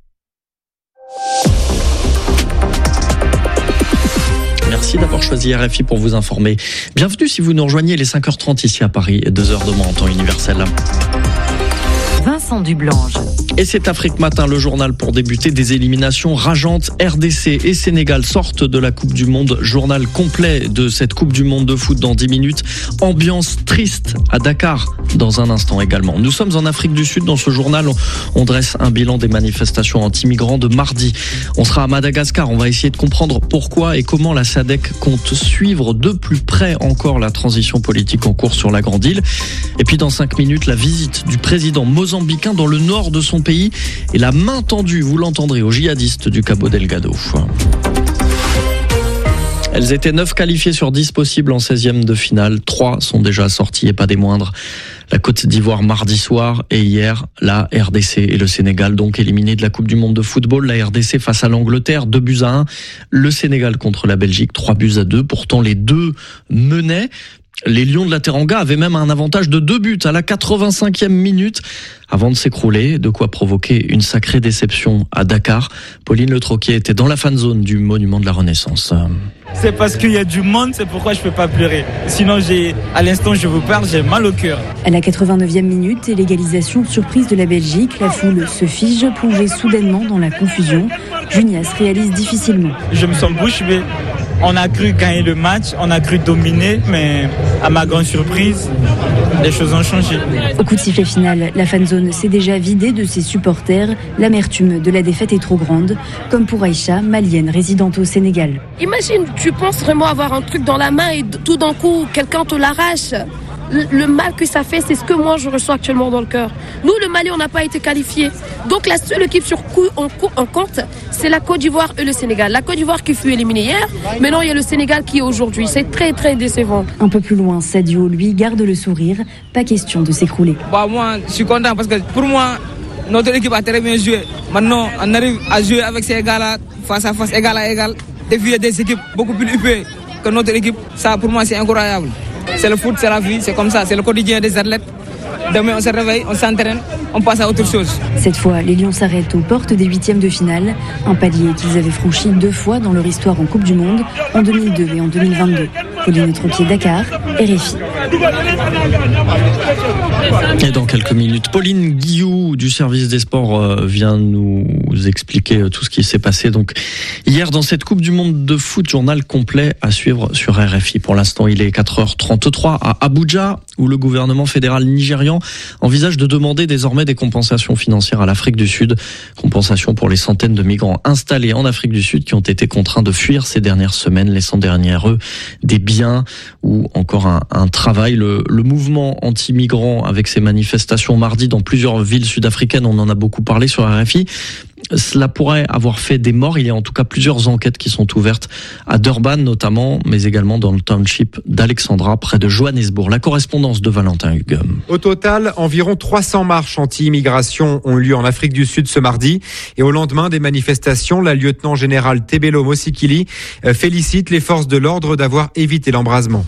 Merci d'avoir choisi RFI pour vous informer. Bienvenue si vous nous rejoignez, les 5h30 ici à Paris et 2h demain en temps universel. Vincent Dublange. Et c'est Afrique Matin, le journal pour débuter. Des éliminations rageantes. RDC et Sénégal sortent de la Coupe du Monde. Journal complet de cette Coupe du Monde de foot dans 10 minutes. Ambiance triste à Dakar dans un instant également. Nous sommes en Afrique du Sud. Dans ce journal, on dresse un bilan des manifestations anti-migrants de mardi. On sera à Madagascar. On va essayer de comprendre pourquoi et comment la SADC compte suivre de plus près encore la transition politique en cours sur la Grande Île. Et puis dans 5 minutes, la visite du président mozambicain dans le nord de son pays et la main tendue, vous l'entendrez, aux djihadistes du Cabo Delgado. Elles étaient 9 qualifiées sur 10 possibles en 16e de finale. 3 sont déjà sorties et pas des moindres. La Côte d'Ivoire mardi soir et hier, la RDC et le Sénégal donc éliminés de la Coupe du Monde de football. La RDC face à l'Angleterre, 2-1. Le Sénégal contre la Belgique, 3-2. Pourtant, les deux menaient. Les Lions de la Teranga avaient même un avantage de 2 buts à la 85e minute avant de s'écrouler, de quoi provoquer une sacrée déception à Dakar. Pauline Le Troquier était dans la fan zone du Monument de la Renaissance. C'est parce qu'il y a du monde, c'est pourquoi je peux pas pleurer. Sinon, à l'instant je vous parle, j'ai mal au cœur. À la 89e minute, l'égalisation surprise de la Belgique, la foule se fige, plongée soudainement dans la confusion. Junias réalise difficilement. Je me sens bouche bée. On a cru gagner le match, on a cru dominer, mais à ma grande surprise, les choses ont changé. Au coup de sifflet final, la fanzone s'est déjà vidée de ses supporters. L'amertume de la défaite est trop grande, comme pour Aïcha, malienne résidente au Sénégal. Imagine, tu penses vraiment avoir un truc dans la main et tout d'un coup, quelqu'un te l'arrache. Le mal que ça fait, c'est ce que moi je ressens actuellement dans le cœur. Nous, le Mali, on n'a pas été qualifiés. Donc la seule équipe sur coup on compte, c'est la Côte d'Ivoire et le Sénégal. La Côte d'Ivoire qui fut éliminée hier, maintenant il y a le Sénégal qui est aujourd'hui. C'est très très décevant. Un peu plus loin, Sadio, lui, garde le sourire. Pas question de s'écrouler. Moi, je suis content parce que pour moi, notre équipe a très bien joué. Maintenant, on arrive à jouer avec ces gars-là, face à face, égal à égal. Défier des équipes beaucoup plus huppées que notre équipe, ça pour moi c'est incroyable. C'est le foot, c'est la vie, c'est comme ça, c'est le quotidien des athlètes. Demain, on se réveille, on s'entraîne, on passe à autre chose. Cette fois, les Lions s'arrêtent aux portes des 8e de finale, un palier qu'ils avaient franchi 2 fois dans leur histoire en Coupe du Monde, en 2002 et en 2022. Pauline Troquier, Dakar, RFI. Et dans quelques minutes, Pauline Guillou du service des sports vient nous expliquer tout ce qui s'est passé donc hier dans cette Coupe du Monde de foot. Journal complet à suivre sur RFI. Pour l'instant, il est 4h33 à Abuja, où le gouvernement fédéral nigérian envisage de demander désormais des compensations financières à l'Afrique du Sud. Compensations pour les centaines de migrants installés en Afrique du Sud qui ont été contraints de fuir ces dernières semaines, laissant derrière eux des biens ou encore un travail. Le mouvement anti-migrants avec ses manifestations mardi dans plusieurs villes sud-africaines, on en a beaucoup parlé sur RFI. Cela pourrait avoir fait des morts. Il y a en tout cas plusieurs enquêtes qui sont ouvertes à Durban notamment, mais également dans le township d'Alexandra, près de Johannesburg. La correspondance de Valentin Hugues. Au total, environ 300 marches anti-immigration ont eu lieu en Afrique du Sud ce mardi. Et au lendemain des manifestations, la lieutenant-générale Tebelo Mosikili félicite les forces de l'ordre d'avoir évité l'embrasement.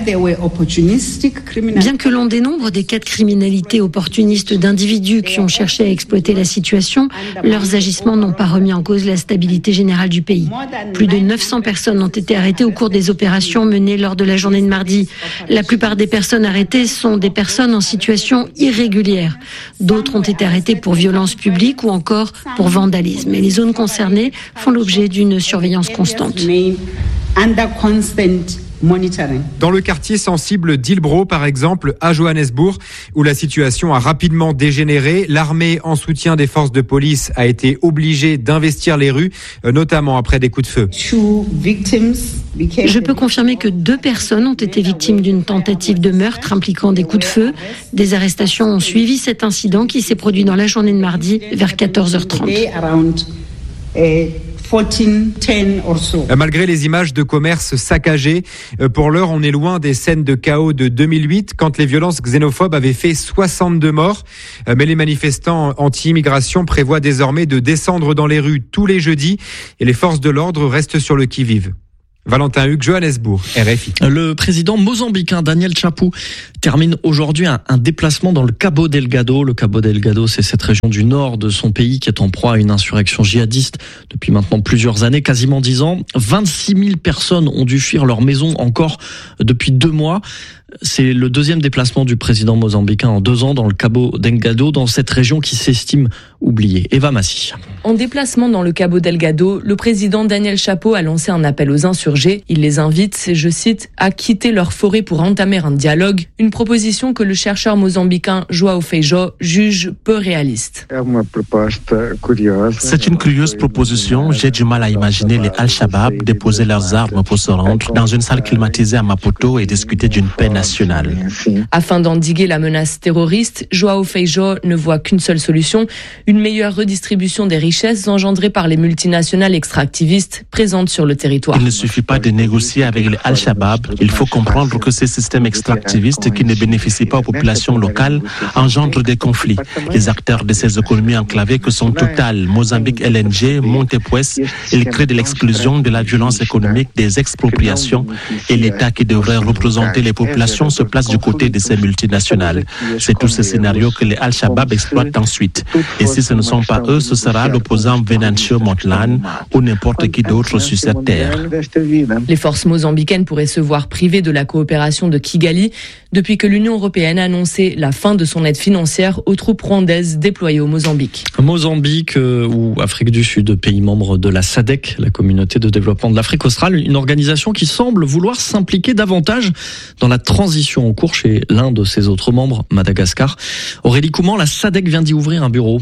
Bien que l'on dénombre des cas de criminalité opportuniste d'individus qui ont cherché à exploiter la situation, leurs agissements n'ont pas remis en cause la stabilité générale du pays. Plus de 900 personnes ont été arrêtées au cours des opérations menées lors de la journée de mardi. La plupart des personnes arrêtées sont des personnes en situation irrégulière. D'autres ont été arrêtées pour violence publique ou encore pour vandalisme. Et les zones concernées font l'objet d'une surveillance constante. Dans le quartier sensible d'Hillbrow, par exemple, à Johannesburg, où la situation a rapidement dégénéré, l'armée, en soutien des forces de police, a été obligée d'investir les rues, notamment après des coups de feu. Je peux confirmer que 2 personnes ont été victimes d'une tentative de meurtre impliquant des coups de feu. Des arrestations ont suivi cet incident qui s'est produit dans la journée de mardi vers 14h30. Malgré les images de commerce saccagés, pour l'heure, on est loin des scènes de chaos de 2008, quand les violences xénophobes avaient fait 62 morts. Mais les manifestants anti-immigration prévoient désormais de descendre dans les rues tous les jeudis et les forces de l'ordre restent sur le qui-vive. Valentin Hugues, Johannesburg, RFI. Le président mozambicain Daniel Chapo termine aujourd'hui un déplacement dans le Cabo Delgado. Le Cabo Delgado, c'est cette région du nord de son pays qui est en proie à une insurrection djihadiste depuis maintenant plusieurs années, quasiment 10 ans. 26 000 personnes ont dû fuir leur maison encore depuis 2 mois. C'est le 2e déplacement du président mozambicain en 2 ans dans le Cabo Delgado, dans cette région qui s'estime oubliée. Eva Massi. En déplacement dans le Cabo Delgado, le président Daniel Chapo a lancé un appel aux insurgés. Il les invite, je cite, à quitter leur forêt pour entamer un dialogue, une proposition que le chercheur mozambicain João Feijó juge peu réaliste. C'est une curieuse proposition. J'ai du mal à imaginer les Al-Shabaab déposer leurs armes pour se rendre dans une salle climatisée à Maputo et discuter d'une paix nationale. Afin d'endiguer la menace terroriste, João Feijó ne voit qu'une seule solution, une meilleure redistribution des richesses engendrées par les multinationales extractivistes présentes sur le territoire. Il ne suffit pas de négocier avec les Al-Shabaab. Il faut comprendre que ces systèmes extractivistes qui ne bénéficient pas aux populations locales engendrent des conflits. Les acteurs de ces économies enclavées que sont Total, Mozambique LNG, Montepuez, ils créent de l'exclusion, de la violence économique, des expropriations et l'État qui devrait représenter les populations se place du côté de ces multinationales. C'est tout ce scénario que les Al-Shabaab exploitent ensuite. Et si ce ne sont pas eux, ce sera l'opposant Venancio Montlane ou n'importe qui d'autre sur cette terre. Les forces mozambicaines pourraient se voir privées de la coopération de Kigali depuis que l'Union européenne a annoncé la fin de son aide financière aux troupes rwandaises déployées au Mozambique. Mozambique ou Afrique du Sud, pays membre de la SADC, la communauté de développement de l'Afrique australe, une organisation qui semble vouloir s'impliquer davantage dans la transition en cours chez l'un de ses autres membres, Madagascar. Aurélie Couman, la SADC vient d'y ouvrir un bureau.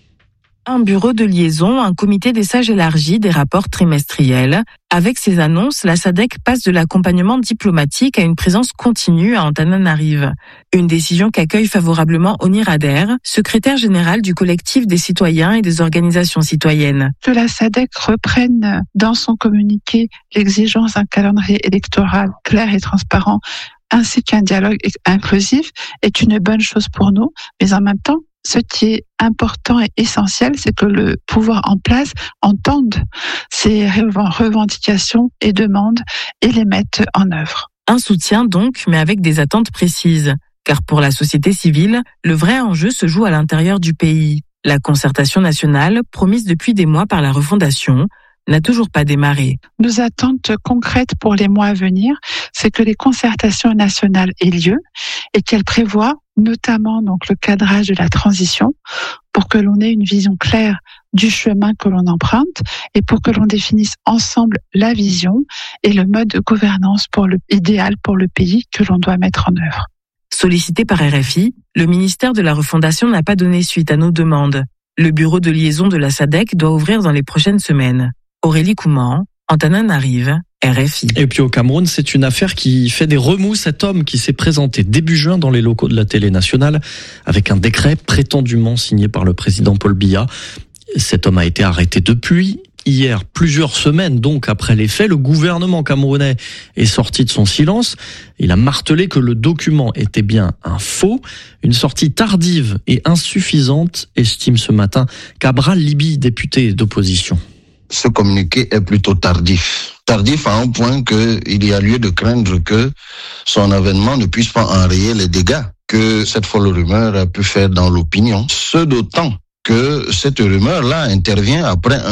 Un bureau de liaison, un comité des sages élargi, des rapports trimestriels. Avec ces annonces, la SADC passe de l'accompagnement diplomatique à une présence continue à Antananarive. Une décision qu'accueille favorablement Onir Ader, secrétaire général du collectif des citoyens et des organisations citoyennes. Que la SADC reprenne dans son communiqué l'exigence d'un calendrier électoral clair et transparent, ainsi qu'un dialogue inclusif, est une bonne chose pour nous, mais en même temps, ce qui est important et essentiel, c'est que le pouvoir en place entende ces revendications et demandes et les mette en œuvre. Un soutien donc, mais avec des attentes précises. Car pour la société civile, le vrai enjeu se joue à l'intérieur du pays. La concertation nationale, promise depuis des mois par la refondation, n'a toujours pas démarré. Nos attentes concrètes pour les mois à venir, c'est que les concertations nationales aient lieu et qu'elles prévoient notamment donc le cadrage de la transition pour que l'on ait une vision claire du chemin que l'on emprunte et pour que l'on définisse ensemble la vision et le mode de gouvernance idéal pour le pays que l'on doit mettre en œuvre. Sollicité par RFI, le ministère de la Refondation n'a pas donné suite à nos demandes. Le bureau de liaison de la SADC doit ouvrir dans les prochaines semaines. Aurélie Couman, Antananarive, RFI. Et puis au Cameroun, c'est une affaire qui fait des remous. Cet homme qui s'est présenté début juin dans les locaux de la télé nationale avec un décret prétendument signé par le président Paul Biya. Cet homme a été arrêté depuis hier, plusieurs semaines donc après les faits. Le gouvernement camerounais est sorti de son silence. Il a martelé que le document était bien un faux. Une sortie tardive et insuffisante, estime ce matin Cabral Libi, député d'opposition. Ce communiqué est plutôt tardif. Tardif à un point qu'il y a lieu de craindre que son avènement ne puisse pas enrayer les dégâts que cette folle rumeur a pu faire dans l'opinion. Ce d'autant que cette rumeur-là intervient après un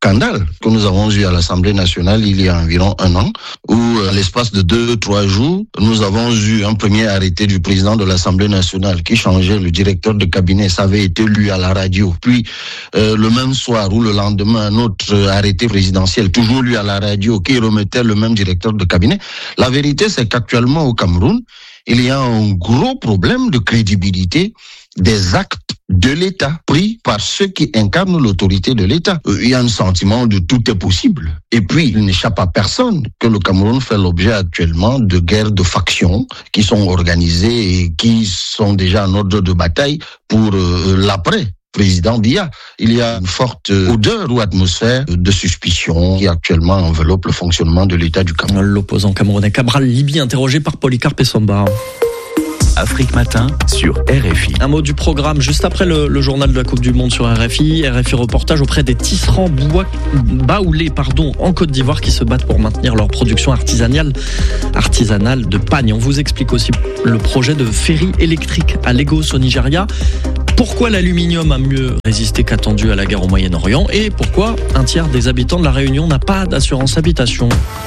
scandale que nous avons eu à l'Assemblée nationale il y a environ un an, où à l'espace de 2-3 jours, nous avons eu un premier arrêté du président de l'Assemblée nationale qui changeait le directeur de cabinet. Ça avait été lu à la radio. Puis le même soir ou le lendemain, un autre arrêté présidentiel, toujours lu à la radio, qui remettait le même directeur de cabinet. La vérité, c'est qu'actuellement au Cameroun, il y a un gros problème de crédibilité des actes de l'État pris par ceux qui incarnent l'autorité de l'État. Il y a un sentiment de tout est possible. Et puis, il n'échappe à personne que le Cameroun fait l'objet actuellement de guerres de factions qui sont organisées et qui sont déjà en ordre de bataille pour l'après président Biya. Il y a une forte odeur ou atmosphère de suspicion qui actuellement enveloppe le fonctionnement de l'État du Cameroun. L'opposant camerounais Cabral Libye, interrogé par Polycarpe Essomba. Afrique Matin sur RFI. Un mot du programme juste après le journal de la Coupe du Monde sur RFI. RFI reportage auprès des tisserands baoulés en Côte d'Ivoire qui se battent pour maintenir leur production artisanale de pagne. On vous explique aussi le projet de ferry électrique à Lagos au Nigeria. Pourquoi l'aluminium a mieux résisté qu'attendu à la guerre au Moyen-Orient et pourquoi un tiers des habitants de la Réunion n'a pas d'assurance habitation.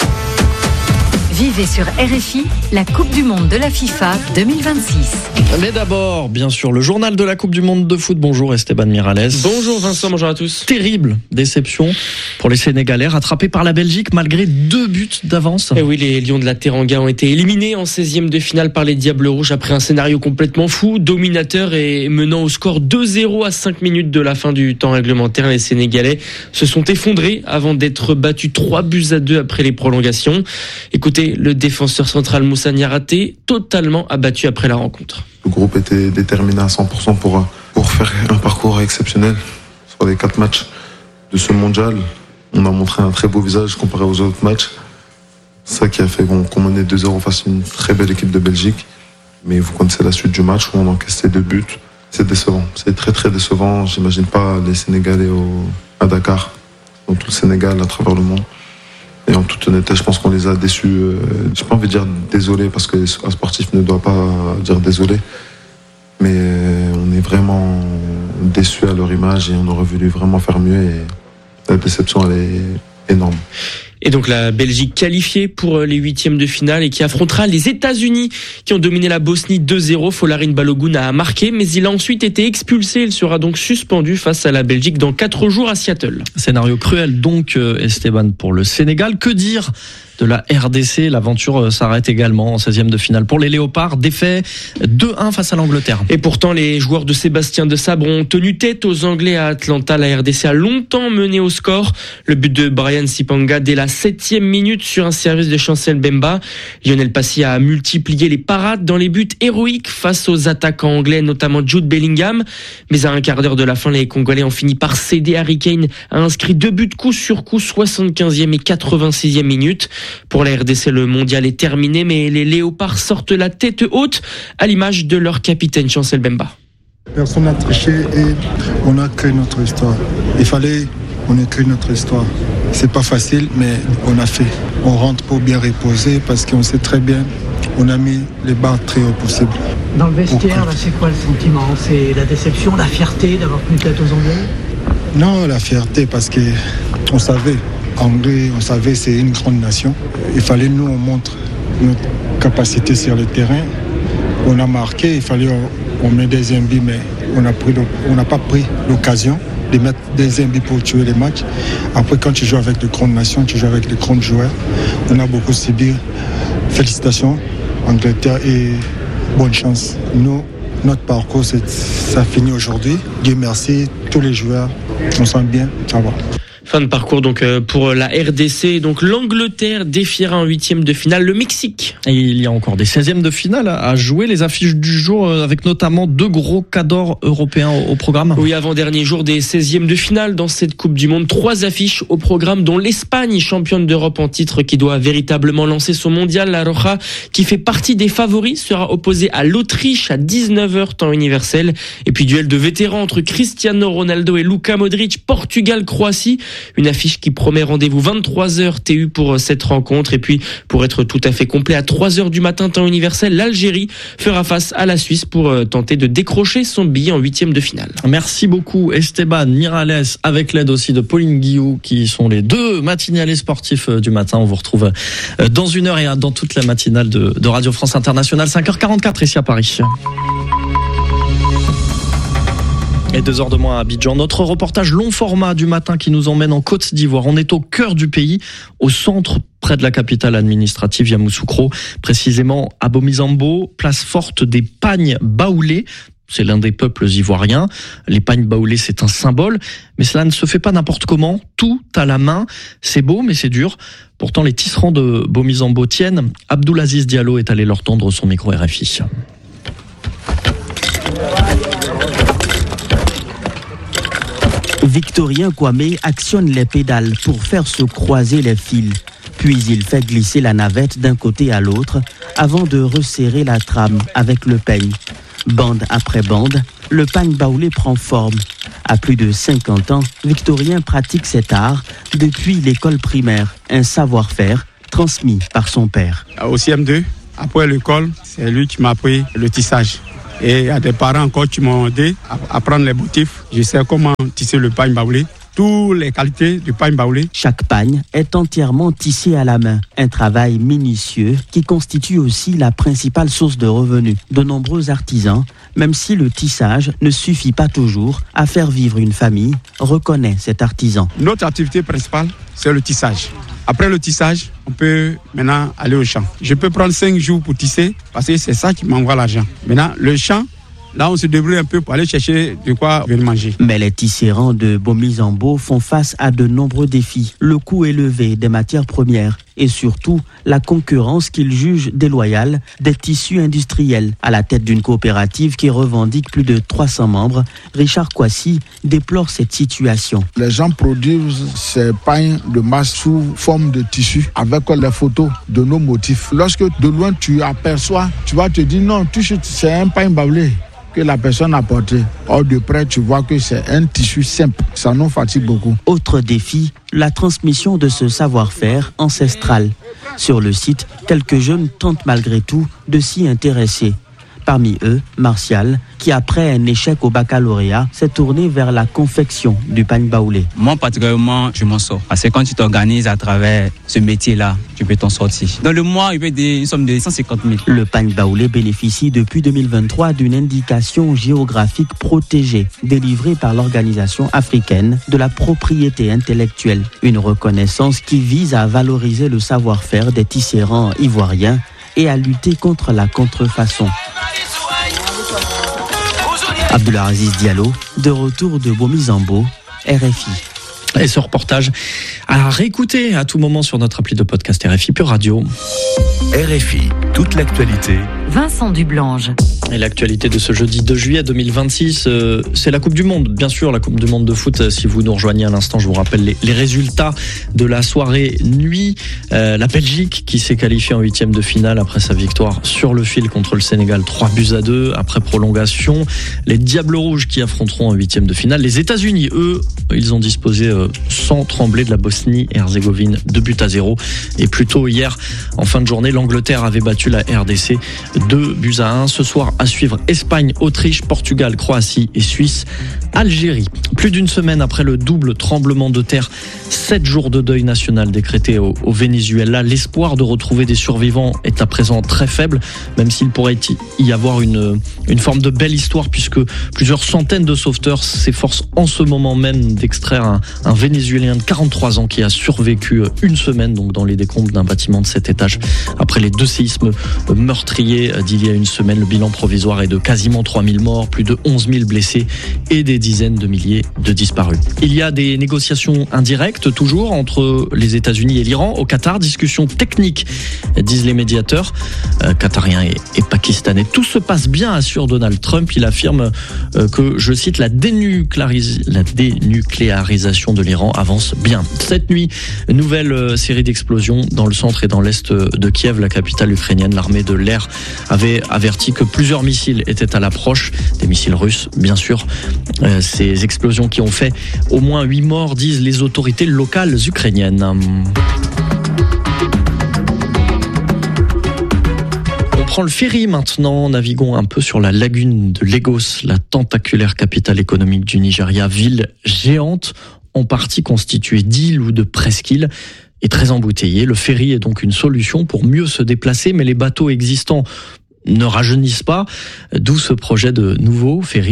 Vivez sur RFI la Coupe du Monde de la FIFA 2026. Mais d'abord, bien sûr, le journal de la Coupe du Monde de foot. Bonjour Esteban Miralles. Bonjour Vincent, bonjour à tous. Terrible déception pour les Sénégalais, rattrapés par la Belgique malgré 2 buts d'avance. Et oui, les Lions de la Teranga ont été éliminés en 16e de finale par les Diables Rouges après un scénario complètement fou, dominateur et menant au score 2-0 à 5 minutes de la fin du temps réglementaire. Les Sénégalais se sont effondrés avant d'être battus 3-2 après les prolongations. Écoutez, le défenseur central Moussa Niaraté, totalement abattu après la rencontre. Le groupe était déterminé à 100% pour faire un parcours exceptionnel sur les 4 matchs de ce mondial. On a montré un très beau visage comparé aux autres matchs. C'est ça qui a fait qu'on menait 2-0 face à une très belle équipe de Belgique. Mais vous connaissez la suite du match où on encaissait 2 buts. C'est décevant, c'est très très décevant. J'imagine pas les Sénégalais à Dakar, dans tout le Sénégal, à travers le monde. Et en toute honnêteté, je pense qu'on les a déçus. J'ai pas envie de dire désolé parce qu'un sportif ne doit pas dire désolé. Mais on est vraiment déçus à leur image et on aurait voulu vraiment faire mieux. Et la déception, elle est énorme. Et donc la Belgique qualifiée pour les 8e de finale et qui affrontera les États-Unis qui ont dominé la Bosnie 2-0. Folarin Balogun a marqué, mais il a ensuite été expulsé. Il sera donc suspendu face à la Belgique dans 4 jours à Seattle. Scénario cruel donc, Esteban, pour le Sénégal. Que dire de la RDC? L'aventure s'arrête également en 16e de finale pour les Léopards, défait 2-1 face à l'Angleterre. Et pourtant, les joueurs de Sébastien Desabre ont tenu tête aux Anglais à Atlanta. La RDC a longtemps mené au score. Le but de Brian Sipanga dès la 7e minute sur un service de Chancel Bemba. Lionel Passy a multiplié les parades dans les buts héroïques face aux attaquants anglais, notamment Jude Bellingham. Mais à un quart d'heure de la fin, les Congolais ont fini par céder. Harry Kane a inscrit 2 buts coup sur coup, 75e et 86e minute. Pour la RDC, le mondial est terminé, mais les Léopards sortent la tête haute à l'image de leur capitaine Chancel Bemba. Personne n'a triché et on a créé notre histoire. Il fallait qu'on écrit notre histoire. C'est pas facile, mais on a fait. On rentre pour bien reposer parce qu'on sait très bien, on a mis les barres très haut possible. Dans le vestiaire, là, c'est quoi le sentiment? C'est la déception, la fierté d'avoir tenu tête aux Anglais? Non, la fierté parce qu'on savait. Anglais, on savait c'est une grande nation. Il fallait nous on montre notre capacité sur le terrain. On a marqué, il fallait on met des but, mais on n'a pas pris l'occasion de mettre des but pour tuer les matchs. Après, quand tu joues avec de grandes nations, tu joues avec de grands joueurs. On a beaucoup subi. Félicitations, Angleterre, et bonne chance. Nous, notre parcours, ça finit aujourd'hui. Dieu merci, tous les joueurs, on sent bien, ça va. Fin de parcours donc pour la RDC. Donc l'Angleterre défiera en 8e de finale le Mexique. Et il y a encore des 16e de finale à jouer. Les affiches du jour avec notamment 2 gros cadors européens au programme. Oui, avant-dernier jour des 16e de finale dans cette Coupe du Monde. 3 affiches au programme, dont l'Espagne, championne d'Europe en titre, qui doit véritablement lancer son mondial. La Roja, qui fait partie des favoris, sera opposée à l'Autriche à 19h temps universel. Et puis duel de vétérans entre Cristiano Ronaldo et Luka Modric, Portugal-Croatie. Une affiche qui promet rendez-vous 23h TU pour cette rencontre. Et puis, pour être tout à fait complet, à 3h du matin, temps universel, l'Algérie fera face à la Suisse pour tenter de décrocher son billet en 8e de finale. Merci beaucoup Esteban Miralles, avec l'aide aussi de Pauline Guillou, qui sont les deux matinaliers sportifs du matin. On vous retrouve dans 1 heure et dans toute la matinale de Radio France Internationale, 5h44 ici à Paris. Et 2 heures de moins à Abidjan. Notre reportage long format du matin qui nous emmène en Côte d'Ivoire. On est au cœur du pays, au centre, près de la capitale administrative Yamoussoukro, précisément à Bomizambo, place forte des pagnes baoulés. C'est l'un des peuples ivoiriens. Les pagnes baoulées, c'est un symbole, mais cela ne se fait pas n'importe comment. Tout à la main. C'est beau, mais c'est dur. Pourtant, les tisserands de Bomizambo tiennent. Abdoulaziz Diallo est allé leur tendre son micro RFI. Victorien Kwame actionne les pédales pour faire se croiser les fils. Puis il fait glisser la navette d'un côté à l'autre avant de resserrer la trame avec le peigne. Bande après bande, le pagne baoulé prend forme. À plus de 50 ans, Victorien pratique cet art depuis l'école primaire, un savoir-faire transmis par son père. Au CM2, après l'école, c'est lui qui m'a appris le tissage. Et il y a des parents encore qui m'ont aidé à apprendre les motifs. Je sais comment tisser le pagne baoulé. Toutes les qualités du pagne baoulé. Chaque pagne est entièrement tissé à la main. Un travail minutieux qui constitue aussi la principale source de revenus de nombreux artisans, même si le tissage ne suffit pas toujours à faire vivre une famille, reconnaît cet artisan. Notre activité principale, c'est le tissage. Après le tissage, on peut maintenant aller au champ. Je peux prendre 5 jours pour tisser parce que c'est ça qui m'envoie l'argent. Maintenant, le champ, là, on se débrouille un peu pour aller chercher de quoi venir manger. Mais les tisserands de Bomizambo font face à de nombreux défis. Le coût élevé des matières premières et surtout la concurrence qu'ils jugent déloyale des tissus industriels. À la tête d'une coopérative qui revendique plus de 300 membres, Richard Kwasi déplore cette situation. Les gens produisent ces pagnes de masse sous forme de tissu avec les photos de nos motifs. Lorsque de loin tu aperçois, tu vas te dire non, c'est un pagne baoulé que la personne a porté. Or de près, tu vois que c'est un tissu simple. Ça nous fatigue beaucoup. Autre défi, la transmission de ce savoir-faire ancestral. Sur le site, quelques jeunes tentent malgré tout de s'y intéresser. Parmi eux, Martial, qui après un échec au baccalauréat, s'est tourné vers la confection du pagne baoulé. Moi, particulièrement, je m'en sors. Parce que quand tu t'organises à travers ce métier-là, tu peux t'en sortir. Dans le mois, il peut être une somme de 150 000. Le pagne baoulé bénéficie depuis 2023 d'une indication géographique protégée, délivrée par l'Organisation africaine de la propriété intellectuelle. Une reconnaissance qui vise à valoriser le savoir-faire des tisserands ivoiriens et à lutter contre la contrefaçon. Abdoulaziz Diallo, de retour de Bomizambo, RFI. Et ce reportage à réécouter à tout moment sur notre appli de podcast RFI Pure Radio. RFI, toute l'actualité. Vincent Dublange. Et l'actualité de ce jeudi 2 juillet 2026, c'est la Coupe du Monde. Bien sûr, la Coupe du Monde de foot. Si vous nous rejoignez à l'instant, je vous rappelle les résultats de la soirée nuit. La Belgique qui s'est qualifiée en 8e de finale après sa victoire sur le fil contre le Sénégal, 3-2 après prolongation. Les Diables Rouges qui affronteront en 8e de finale. Les États-Unis, eux, ils ont disposé sans trembler de la Bosnie-Herzégovine 2-0. Et plus tôt hier, en fin de journée, l'Angleterre avait battu la RDC 2-1. Ce soir, à suivre Espagne, Autriche, Portugal, Croatie et Suisse, Algérie. Plus d'une semaine après le double tremblement de terre, 7 jours de deuil national décrété au Venezuela. L'espoir de retrouver des survivants est à présent très faible, même s'il pourrait y avoir une forme de belle histoire, puisque plusieurs centaines de sauveteurs s'efforcent en ce moment même d'extraire un Vénézuélien de 43 ans qui a survécu une semaine donc dans les décombres d'un bâtiment de 7 étages. Après les 2 séismes meurtriers d'il y a une semaine, le bilan provisoire est de quasiment 3000 morts, plus de 11 000 blessés et des dizaines de milliers de disparus. Il y a des négociations indirectes toujours entre les États-Unis et l'Iran au Qatar, discussions techniques disent les médiateurs qatariens et pakistanais. Tout se passe bien, assure Donald Trump. Il affirme que, je cite, la dénucléarisation de l'Iran avance bien. Cette nuit, nouvelle série d'explosions dans le centre et dans l'est de Kiev, la capitale ukrainienne. L'armée de l'air avait averti que plusieurs missiles étaient à l'approche, des missiles russes bien sûr. Ces explosions qui ont fait au moins 8 morts, disent les autorités locales ukrainiennes. On prend le ferry maintenant, naviguons un peu sur la lagune de Lagos, la tentaculaire capitale économique du Nigeria, ville géante, en partie constituée d'îles ou de presqu'îles, et très embouteillée. Le ferry est donc une solution pour mieux se déplacer, mais les bateaux existants ne rajeunissent pas, d'où ce projet de nouveau ferry